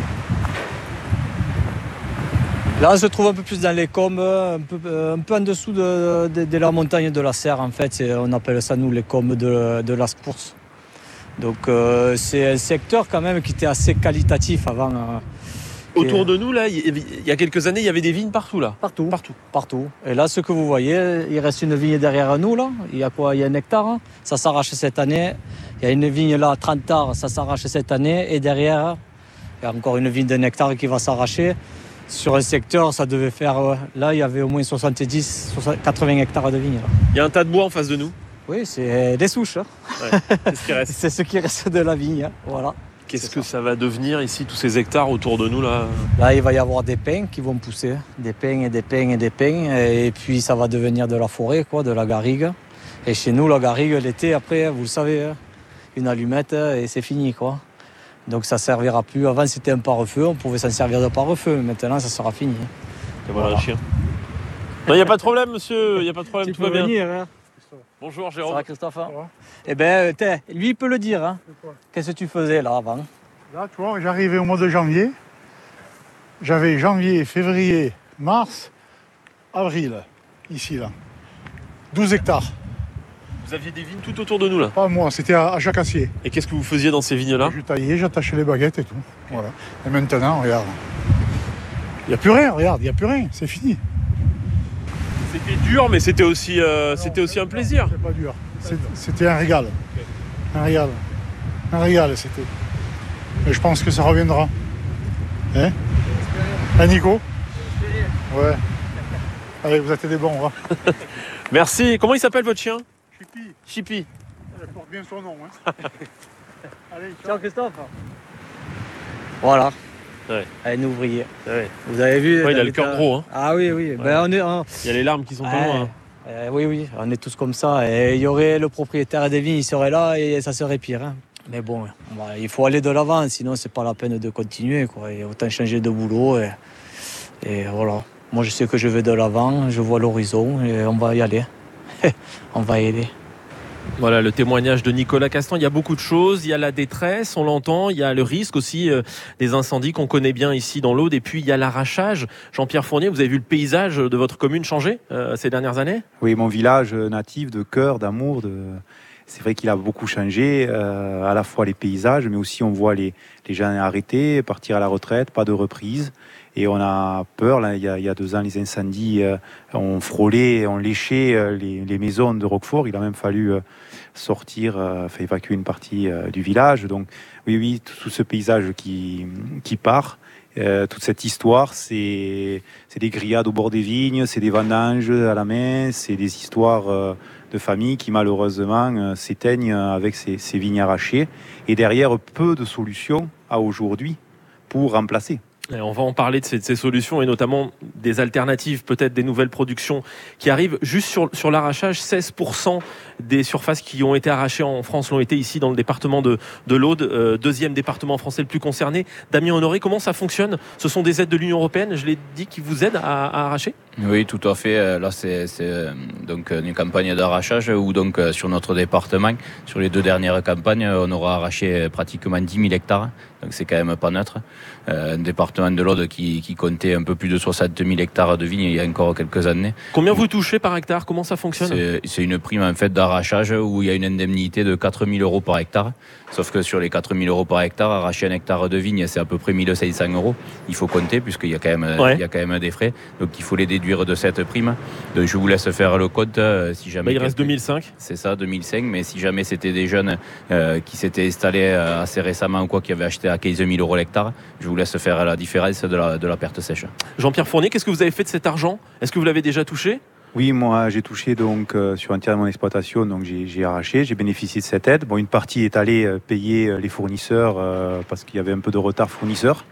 Là, on se trouve un peu plus dans les combes, un peu, un peu en dessous de, de, de la montagne de la Serre. En fait, c'est, on appelle ça, nous, les combes de, de la Spource. Donc, euh, c'est un secteur quand même qui était assez qualitatif avant. Euh, Autour de nous, là, il y a quelques années, il y avait des vignes partout, là. Partout, partout, partout. Et là, ce que vous voyez, il reste une vigne derrière nous, là. Il y a quoi ? Il y a un hectare. Hein. Ça s'arrache cette année. Il y a une vigne là, trente hectares, ça s'arrache cette année. Et derrière, il y a encore une vigne d'un hectare qui va s'arracher. Sur un secteur, ça devait faire... Là, il y avait au moins soixante-dix, quatre-vingts hectares de vignes. Là. Il y a un tas de bois en face de nous. Oui, c'est des souches. Hein. Ouais, c'est ce qui reste. C'est ce qui reste de la vigne. Hein. Voilà. Qu'est-ce que ça va devenir ici, tous ces hectares autour de nous là ? Là, il va y avoir des pins qui vont pousser, des pins et des pins et des pins, et puis ça va devenir de la forêt, quoi, de la garrigue. Et chez nous, la garrigue, l'été, après, vous le savez, une allumette et c'est fini, quoi. Donc ça servira plus. Avant, c'était un pare-feu, on pouvait s'en servir de pare-feu. Maintenant, ça sera fini. Et voilà, voilà. Le chien. Non, il n'y a pas de problème, monsieur. Il n'y a pas de problème, tu tout peux va bien. Venir, hein. Bonjour Jérôme. Ça va Christophe hein. Eh bien, lui il peut le dire. Hein. Qu'est-ce que tu faisais là avant ? Là, tu vois, j'arrivais au mois de janvier. J'avais janvier, février, mars, avril, ici là. douze hectares. Vous aviez des vignes tout autour de nous là ? Pas moi, c'était à, à Jacassier. Et qu'est-ce que vous faisiez dans ces vignes là ? Je taillais, j'attachais les baguettes et tout. Voilà. Et maintenant, regarde. Il n'y a plus rien, regarde, il n'y a plus rien, c'est fini. C'était dur, mais c'était aussi, euh, non, c'était aussi un plaisir. C'était pas dur. C'est, c'était un régal. Un régal. Un régal, c'était. Mais je pense que ça reviendra. Hein ? Hein, Nico ? Ouais. Allez, vous êtes des bons, on va. Merci. Comment il s'appelle votre chien ? Chippy. Chippy. Elle porte bien son nom. Hein. Allez, ciao. Ciao Christophe. Voilà. Ouais. Un ouvrier. Ouais. Vous avez vu ouais, il a le cœur gros. Hein. Ah oui, oui. Ouais. Ben, on est, on... Il y a les larmes qui sont pas loin. Hein. Euh, oui, oui, on est tous comme ça. Et il y aurait le propriétaire des vignes, il serait là et ça serait pire. Hein. Mais bon, bah, il faut aller de l'avant, sinon c'est pas la peine de continuer. Quoi. Et autant changer de boulot. Et, et voilà. Moi, je sais que je vais de l'avant, je vois l'horizon et on va y aller. On va y aller. Voilà le témoignage de Nicolas Castan. Il y a beaucoup de choses. Il y a la détresse, on l'entend. Il y a le risque aussi euh, des incendies qu'on connaît bien ici dans l'Aude. Et puis il y a l'arrachage. Jean-Pierre Fournier, vous avez vu le paysage de votre commune changer euh, ces dernières années ? Oui, mon village natif de cœur, d'amour. De... C'est vrai qu'il a beaucoup changé, euh, à la fois les paysages, mais aussi on voit les, les gens arrêtés, partir à la retraite, pas de reprise. Et on a peur, là, il y a, il y a deux ans, les incendies euh, ont frôlé, ont léché euh, les, les maisons de Roquefort. Il a même fallu euh, sortir, euh, évacuer une partie euh, du village. Donc oui, oui, tout, tout ce paysage qui, qui part, euh, toute cette histoire, c'est, c'est des grillades au bord des vignes, c'est des vendanges à la main, c'est des histoires euh, de famille qui malheureusement euh, s'éteignent avec ces, ces vignes arrachées. Et derrière, peu de solutions à aujourd'hui pour remplacer. Et on va en parler de ces, de ces solutions et notamment des alternatives, peut-être des nouvelles productions qui arrivent. Juste sur, sur l'arrachage, seize pour cent des surfaces qui ont été arrachées en France l'ont été ici dans le département de, de l'Aude, euh, deuxième département français le plus concerné. Damien Honoré, comment ça fonctionne ? Ce sont des aides de l'Union européenne, je l'ai dit, qui vous aident à, à arracher ? Oui, tout à fait. Là, c'est, c'est donc une campagne d'arrachage où donc sur notre département, sur les deux dernières campagnes, on aura arraché pratiquement dix mille hectares. Donc c'est quand même pas neutre. Euh, un département de l'Aude qui, qui comptait un peu plus de soixante mille hectares de vignes il y a encore quelques années. Combien vous touchez par hectare? Comment ça fonctionne? c'est, c'est une prime en fait d'arrachage où il y a une indemnité de quatre mille euros par hectare. Sauf que sur les quatre mille euros par hectare, arracher un hectare de vigne, c'est à peu près mille cinq cents euros. Il faut compter puisqu'il y a quand même, ouais. il y a quand même des frais. Donc il faut les déduire de cette prime. Donc je vous laisse faire le compte. Euh, si jamais bah, il reste deux mille cinq. C'est ça, deux mille cinq. Mais si jamais c'était des jeunes euh, qui s'étaient installés euh, assez récemment ou quoi, qui avaient acheté à quinze mille euros l'hectare, je vous laisse faire la différence de la, de la perte sèche. Jean-Pierre Fournier, qu'est-ce que vous avez fait de cet argent? Est-ce que vous l'avez déjà touché? Oui, moi j'ai touché donc euh, sur un tiers de mon exploitation, donc j'ai, j'ai arraché, j'ai bénéficié de cette aide. Bon, une partie est allée euh, payer euh, les fournisseurs euh, parce qu'il y avait un peu de retard fournisseurs,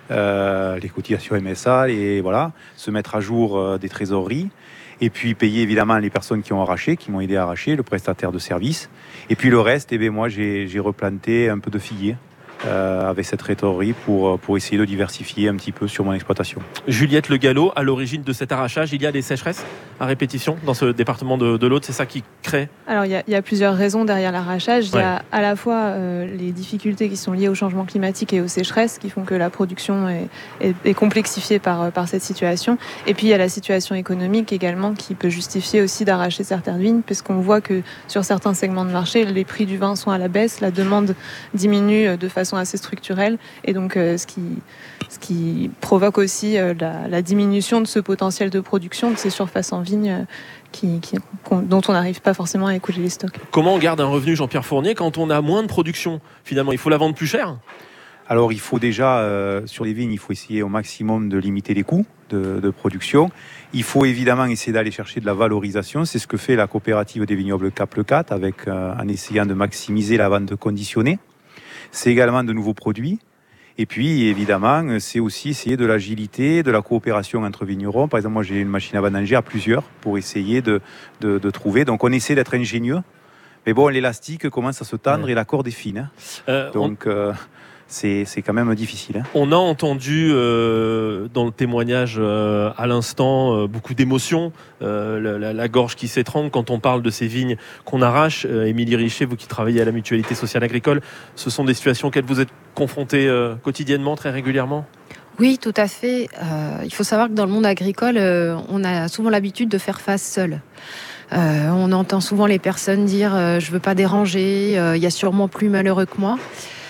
euh, les cotisations M S A, et voilà, se mettre à jour euh, des trésoreries. Et puis payer évidemment les personnes qui ont arraché, qui m'ont aidé à arracher, le prestataire de service. Et puis le reste, eh bien, moi j'ai, j'ai replanté un peu de figuier. Euh, avec cette trésorerie pour, pour essayer de diversifier un petit peu sur mon exploitation. Juliette Le Gallo, à l'origine de cet arrachage, il y a des sécheresses à répétition dans ce département de, de l'Aude, c'est ça qui crée? Alors il y, a, il y a plusieurs raisons derrière l'arrachage. Ouais. Il y a à la fois euh, les difficultés qui sont liées au changement climatique et aux sécheresses qui font que la production est, est, est complexifiée par, par cette situation. Et puis il y a la situation économique également qui peut justifier aussi d'arracher certaines vignes, puisqu'on voit que sur certains segments de marché, les prix du vin sont à la baisse, la demande diminue de façon assez structurelle, et donc euh, ce, qui, ce qui provoque aussi euh, la, la diminution de ce potentiel de production de ces surfaces en vigne euh, qui, qui, dont on n'arrive pas forcément à écouler les stocks. Comment on garde un revenu, Jean-Pierre Fournier, quand on a moins de production? Finalement, il faut la vendre plus cher? Alors il faut déjà, euh, sur les vignes, il faut essayer au maximum de limiter les coûts de, de production. Il faut évidemment essayer d'aller chercher de la valorisation. C'est ce que fait la coopérative des vignobles Cap Le Cat, avec, euh, en essayant de maximiser la vente conditionnée. C'est également de nouveaux produits. Et puis, évidemment, c'est aussi essayer de l'agilité, de la coopération entre vignerons. Par exemple, moi, j'ai une machine à vendanger à plusieurs pour essayer de, de, de trouver. Donc, on essaie d'être ingénieux. Mais bon, l'élastique commence à se tendre ouais. et la corde est fine. Hein. Euh, Donc, on... euh, c'est, c'est quand même difficile. Hein. On a entendu euh, dans le témoignage euh, à l'instant euh, beaucoup d'émotions, euh, la, la gorge qui s'étrangle quand on parle de ces vignes qu'on arrache. Euh, Émilie Richer, vous qui travaillez à la Mutualité Sociale Agricole, ce sont des situations auxquelles vous êtes confrontée euh, quotidiennement, très régulièrement? Oui, tout à fait. Euh, il faut savoir que dans le monde agricole, euh, on a souvent l'habitude de faire face seul. Euh, on entend souvent les personnes dire euh, « je veux pas déranger, il euh, y a sûrement plus malheureux que moi ».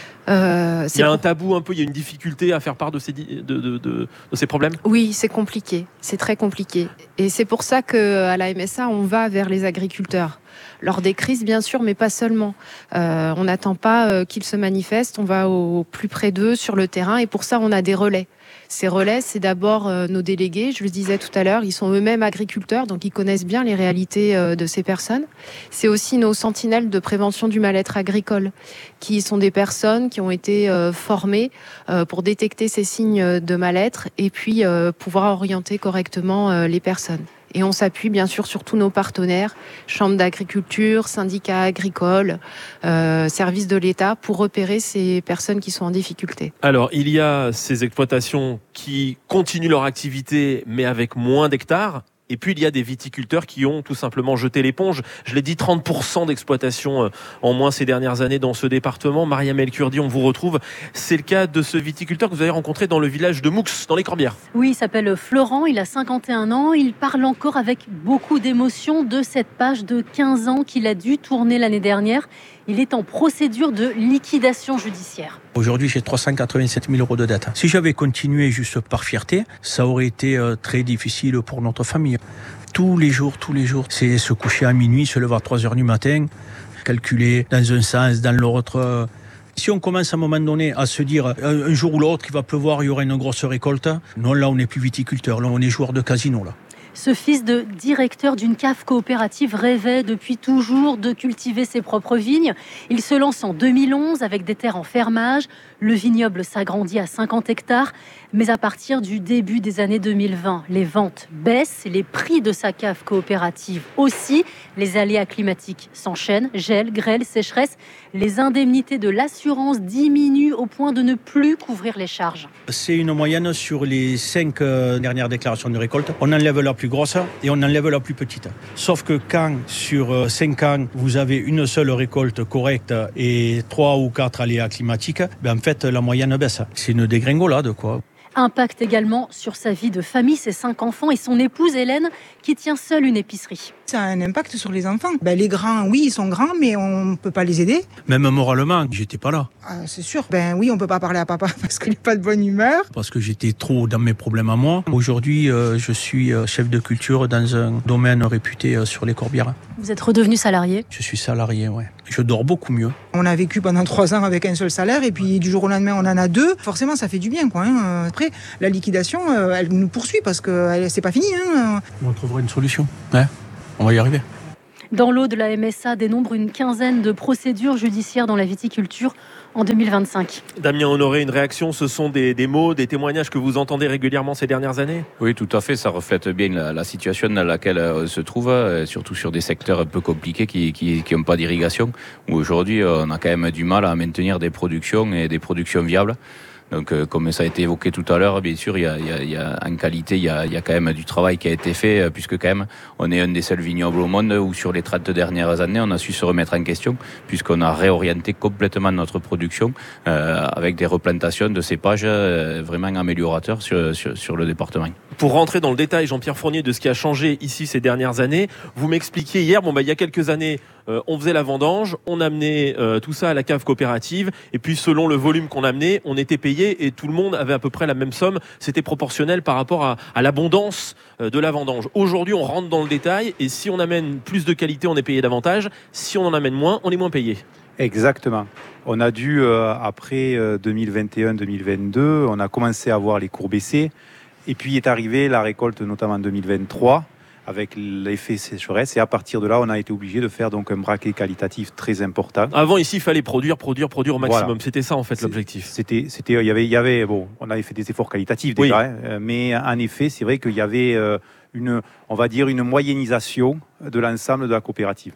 Euh, il y a un tabou un peu, il y a une difficulté à faire part de ces, de, de, de, de ces problèmes? Oui, c'est compliqué, c'est très compliqué. Et c'est pour ça qu'à la M S A, on va vers les agriculteurs. Lors des crises, bien sûr, mais pas seulement. Euh, on n'attend pas euh, qu'ils se manifestent, on va au plus près d'eux sur le terrain, et pour ça, on a des relais. Ces relais, c'est d'abord euh, nos délégués, je le disais tout à l'heure, ils sont eux-mêmes agriculteurs, donc ils connaissent bien les réalités euh, de ces personnes. C'est aussi nos sentinelles de prévention du mal-être agricole, qui sont des personnes qui ont été euh, formées euh, pour détecter ces signes de mal-être et puis euh, pouvoir orienter correctement euh, les personnes. Et on s'appuie bien sûr sur tous nos partenaires, chambres d'agriculture, syndicats agricoles, euh, services de l'État, pour repérer ces personnes qui sont en difficulté. Alors, il y a ces exploitations qui continuent leur activité, mais avec moins d'hectares. Et puis, il y a des viticulteurs qui ont tout simplement jeté l'éponge. Je l'ai dit, trente pour cent d'exploitation en moins ces dernières années dans ce département. Mariam El Kurdi, on vous retrouve. C'est le cas de ce viticulteur que vous avez rencontré dans le village de Moux, dans les Corbières. Oui, il s'appelle Florent, il a cinquante et un ans. Il parle encore avec beaucoup d'émotion de cette page de quinze ans qu'il a dû tourner l'année dernière. Il est en procédure de liquidation judiciaire. Aujourd'hui, j'ai trois cent quatre-vingt-sept mille euros de dette. Si j'avais continué juste par fierté, ça aurait été très difficile pour notre famille. Tous les jours, tous les jours, c'est se coucher à minuit, se lever à trois heures du matin, calculer dans un sens, dans l'autre. Si on commence à un moment donné à se dire un jour ou l'autre, il va pleuvoir, il y aura une grosse récolte, non, là, on n'est plus viticulteur, là, on est joueur de casino, là. Ce fils de directeur d'une cave coopérative rêvait depuis toujours de cultiver ses propres vignes. Il se lance en deux mille onze avec des terres en fermage, Le vignoble s'agrandit à cinquante hectares, mais à partir du début des années deux mille vingt, les ventes baissent, les prix de sa cave coopérative aussi, les aléas climatiques s'enchaînent, gel, grêle, sécheresse, les indemnités de l'assurance diminuent au point de ne plus couvrir les charges. C'est une moyenne sur les cinq euh, dernières déclarations de récolte. On enlève la plus grosse et on enlève la plus petite. Sauf que quand sur euh, cinq ans, vous avez une seule récolte correcte et trois ou quatre aléas climatiques, ben en fait la moyenne baisse. C'est une dégringolade, quoi. Impact également sur sa vie de famille, ses cinq enfants et son épouse Hélène qui tient seule une épicerie. Ça a un impact sur les enfants. Ben, les grands, oui, ils sont grands, mais on ne peut pas les aider. Même moralement, j'étais pas là. Ah, c'est sûr. Ben oui, on ne peut pas parler à papa parce qu'il n'est pas de bonne humeur. Parce que j'étais trop dans mes problèmes à moi. Aujourd'hui, euh, je suis chef de culture dans un domaine réputé euh, sur les Corbières. Vous êtes redevenu salarié ? Je suis salarié, ouais. Je dors beaucoup mieux. On a vécu pendant trois ans avec un seul salaire et puis du jour au lendemain, on en a deux. Forcément, ça fait du bien, quoi. Hein. Après, la liquidation, euh, elle nous poursuit parce que c'est pas fini. Hein. On trouvera une solution. Ouais, on va y arriver. Dans l'Aude, la M S A dénombre une quinzaine de procédures judiciaires dans la viticulture en deux mille vingt-cinq. Damien Honoré, une réaction, ce sont des, des mots, des témoignages que vous entendez régulièrement ces dernières années ? Oui, tout à fait, ça reflète bien la, la situation dans laquelle on se trouve, surtout sur des secteurs un peu compliqués qui n'ont pas d'irrigation, où aujourd'hui on a quand même du mal à maintenir des productions et des productions viables. Donc, euh, comme ça a été évoqué tout à l'heure, bien sûr, il y a, il y a, il y a, en qualité, il y, a, il y a quand même du travail qui a été fait, euh, puisque quand même, on est un des seuls vignobles au monde où sur les trente dernières années, on a su se remettre en question, puisqu'on a réorienté complètement notre production euh, avec des replantations de cépages euh, vraiment améliorateurs sur, sur, sur le département. Pour rentrer dans le détail, Jean-Pierre Fournier, de ce qui a changé ici ces dernières années, vous m'expliquiez hier, bon, bah, il y a quelques années, euh, on faisait la vendange, on amenait euh, tout ça à la cave coopérative, et puis selon le volume qu'on amenait, on était payé et tout le monde avait à peu près la même somme. C'était proportionnel par rapport à, à l'abondance de la vendange. Aujourd'hui, on rentre dans le détail et si on amène plus de qualité, on est payé davantage. Si on en amène moins, on est moins payé. Exactement. On a dû, euh, après euh, deux mille vingt et un deux mille vingt-deux, on a commencé à voir les cours baisser. Et puis est arrivée la récolte, notamment en deux mille vingt-trois, avec l'effet sécheresse. Et à partir de là, on a été obligé de faire donc un braquet qualitatif très important. Avant, ici, il fallait produire, produire, produire au maximum. Voilà. C'était ça, en fait, l'objectif. C'était, c'était, il y avait, il y avait, bon, on avait fait des efforts qualitatifs déjà, oui. hein, mais en effet, c'est vrai qu'il y avait euh, une, on va dire, une moyennisation de l'ensemble de la coopérative.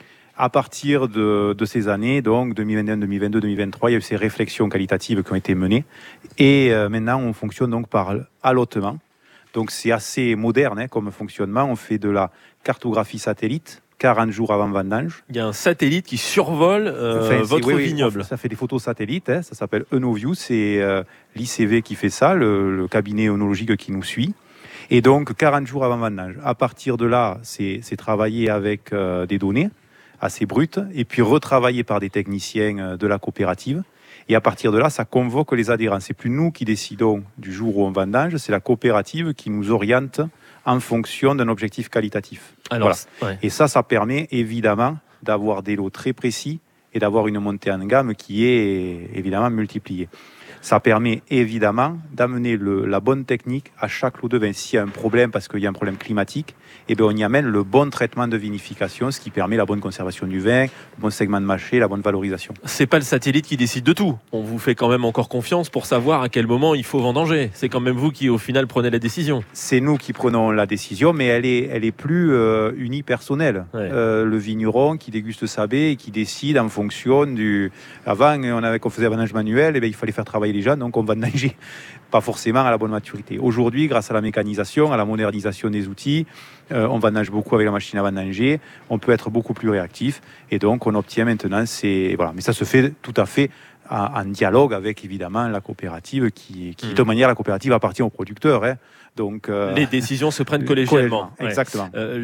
À partir de, de ces années, donc deux mille vingt et un, deux mille vingt-deux, deux mille vingt-trois, il y a eu ces réflexions qualitatives qui ont été menées. Et euh, maintenant, on fonctionne donc par allotement. Donc c'est assez moderne hein, comme fonctionnement. On fait de la cartographie satellite quarante jours avant vendange. Il y a un satellite qui survole euh, enfin, votre oui, vignoble. Oui, ça fait des photos satellites. Hein, ça s'appelle EnoView. C'est euh, l'I C V qui fait ça, le, le cabinet œnologique qui nous suit. Et donc quarante jours avant vendange. À partir de là, c'est, c'est travaillé avec euh, des données assez brutes et puis retravaillé par des techniciens de la coopérative. Et à partir de là, ça convoque les adhérents. C'est plus nous qui décidons du jour où on vendange, c'est la coopérative qui nous oriente en fonction d'un objectif qualitatif. Alors, voilà. ouais. Et ça, ça permet évidemment d'avoir des lots très précis et d'avoir une montée en gamme qui est évidemment multipliée. Ça permet évidemment d'amener le, la bonne technique à chaque lot de vin. S'il y a un problème, parce qu'il y a un problème climatique, eh bien on y amène le bon traitement de vinification, ce qui permet la bonne conservation du vin, le bon segment de mâché, la bonne valorisation. C'est pas le satellite qui décide de tout. On vous fait quand même encore confiance pour savoir à quel moment il faut vendanger. C'est quand même vous qui, au final, prenez la décision. C'est nous qui prenons la décision, mais elle est, elle est plus euh, unipersonnelle. Ouais. Euh, le vigneron qui déguste sa baie et qui décide en fonction du... Avant, on, avait, on faisait un vendange manuel, et bien, il fallait faire travailler les gens, donc on vendangeait pas forcément à la bonne maturité. Aujourd'hui, grâce à la mécanisation, à la modernisation des outils, euh, on vendange beaucoup avec la machine à vendanger, on peut être beaucoup plus réactif, et donc on obtient maintenant ces... Voilà. Mais ça se fait tout à fait en, en dialogue avec, évidemment, la coopérative, qui, qui mmh. de toute manière, la coopérative appartient aux producteurs, hein. Donc, euh, les décisions se prennent collégialement. Ouais. Exactement. Euh,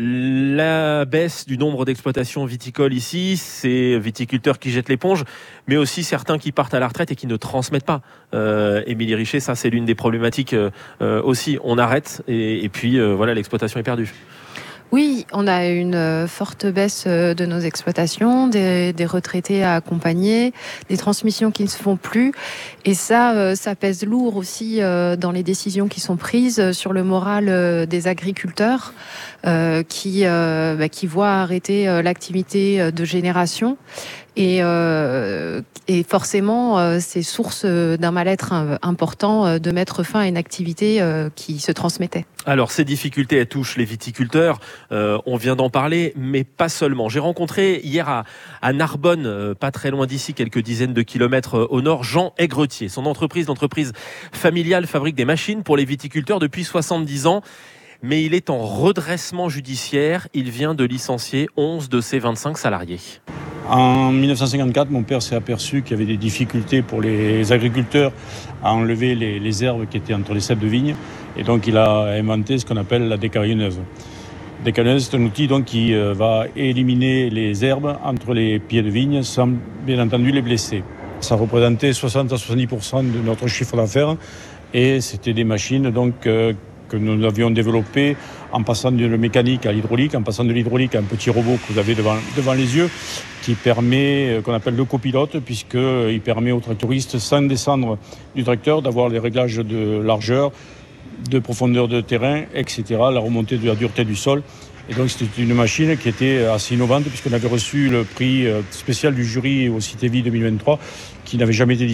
la baisse du nombre d'exploitations viticoles ici, c'est viticulteurs qui jettent l'éponge, mais aussi certains qui partent à la retraite et qui ne transmettent pas. Euh, Émilie Richer, ça c'est l'une des problématiques euh, aussi. On arrête et, et puis euh, voilà, l'exploitation est perdue. Oui, on a une forte baisse de nos exploitations, des, des retraités à accompagner, des transmissions qui ne se font plus. Et ça, ça pèse lourd aussi dans les décisions qui sont prises sur le moral des agriculteurs qui, qui voient arrêter l'activité de génération. Et, euh, et forcément, euh, c'est source d'un mal-être important euh, de mettre fin à une activité euh, qui se transmettait. Alors, ces difficultés, elles touchent les viticulteurs. Euh, on vient d'en parler, mais pas seulement. J'ai rencontré hier à, à Narbonne, euh, pas très loin d'ici, quelques dizaines de kilomètres euh, au nord, Jean Aigretier. Son entreprise, l'entreprise familiale, fabrique des machines pour les viticulteurs depuis soixante-dix ans. Mais il est en redressement judiciaire. Il vient de licencier onze de ses vingt-cinq salariés. En dix-neuf cent cinquante-quatre, mon père s'est aperçu qu'il y avait des difficultés pour les agriculteurs à enlever les, les herbes qui étaient entre les ceps de vigne. Et donc, il a inventé ce qu'on appelle la décaillonneuse. La décaillonneuse, c'est un outil donc, qui euh, va éliminer les herbes entre les pieds de vigne sans, bien entendu, les blesser. Ça représentait soixante à soixante-dix pour cent de notre chiffre d'affaires. Et c'était des machines donc, euh, que nous avions développées en passant de la mécanique à l'hydraulique, en passant de l'hydraulique à un petit robot que vous avez devant, devant les yeux, qui permet, qu'on appelle le copilote, puisqu'il permet aux tractoristes, sans descendre du tracteur, d'avoir les réglages de largeur, de profondeur de terrain, et cetera, la remontée de la dureté du sol. Et donc c'était une machine qui était assez innovante, puisqu'on avait reçu le prix spécial du jury au Cité Vie deux mille vingt-trois, qui n'avait jamais été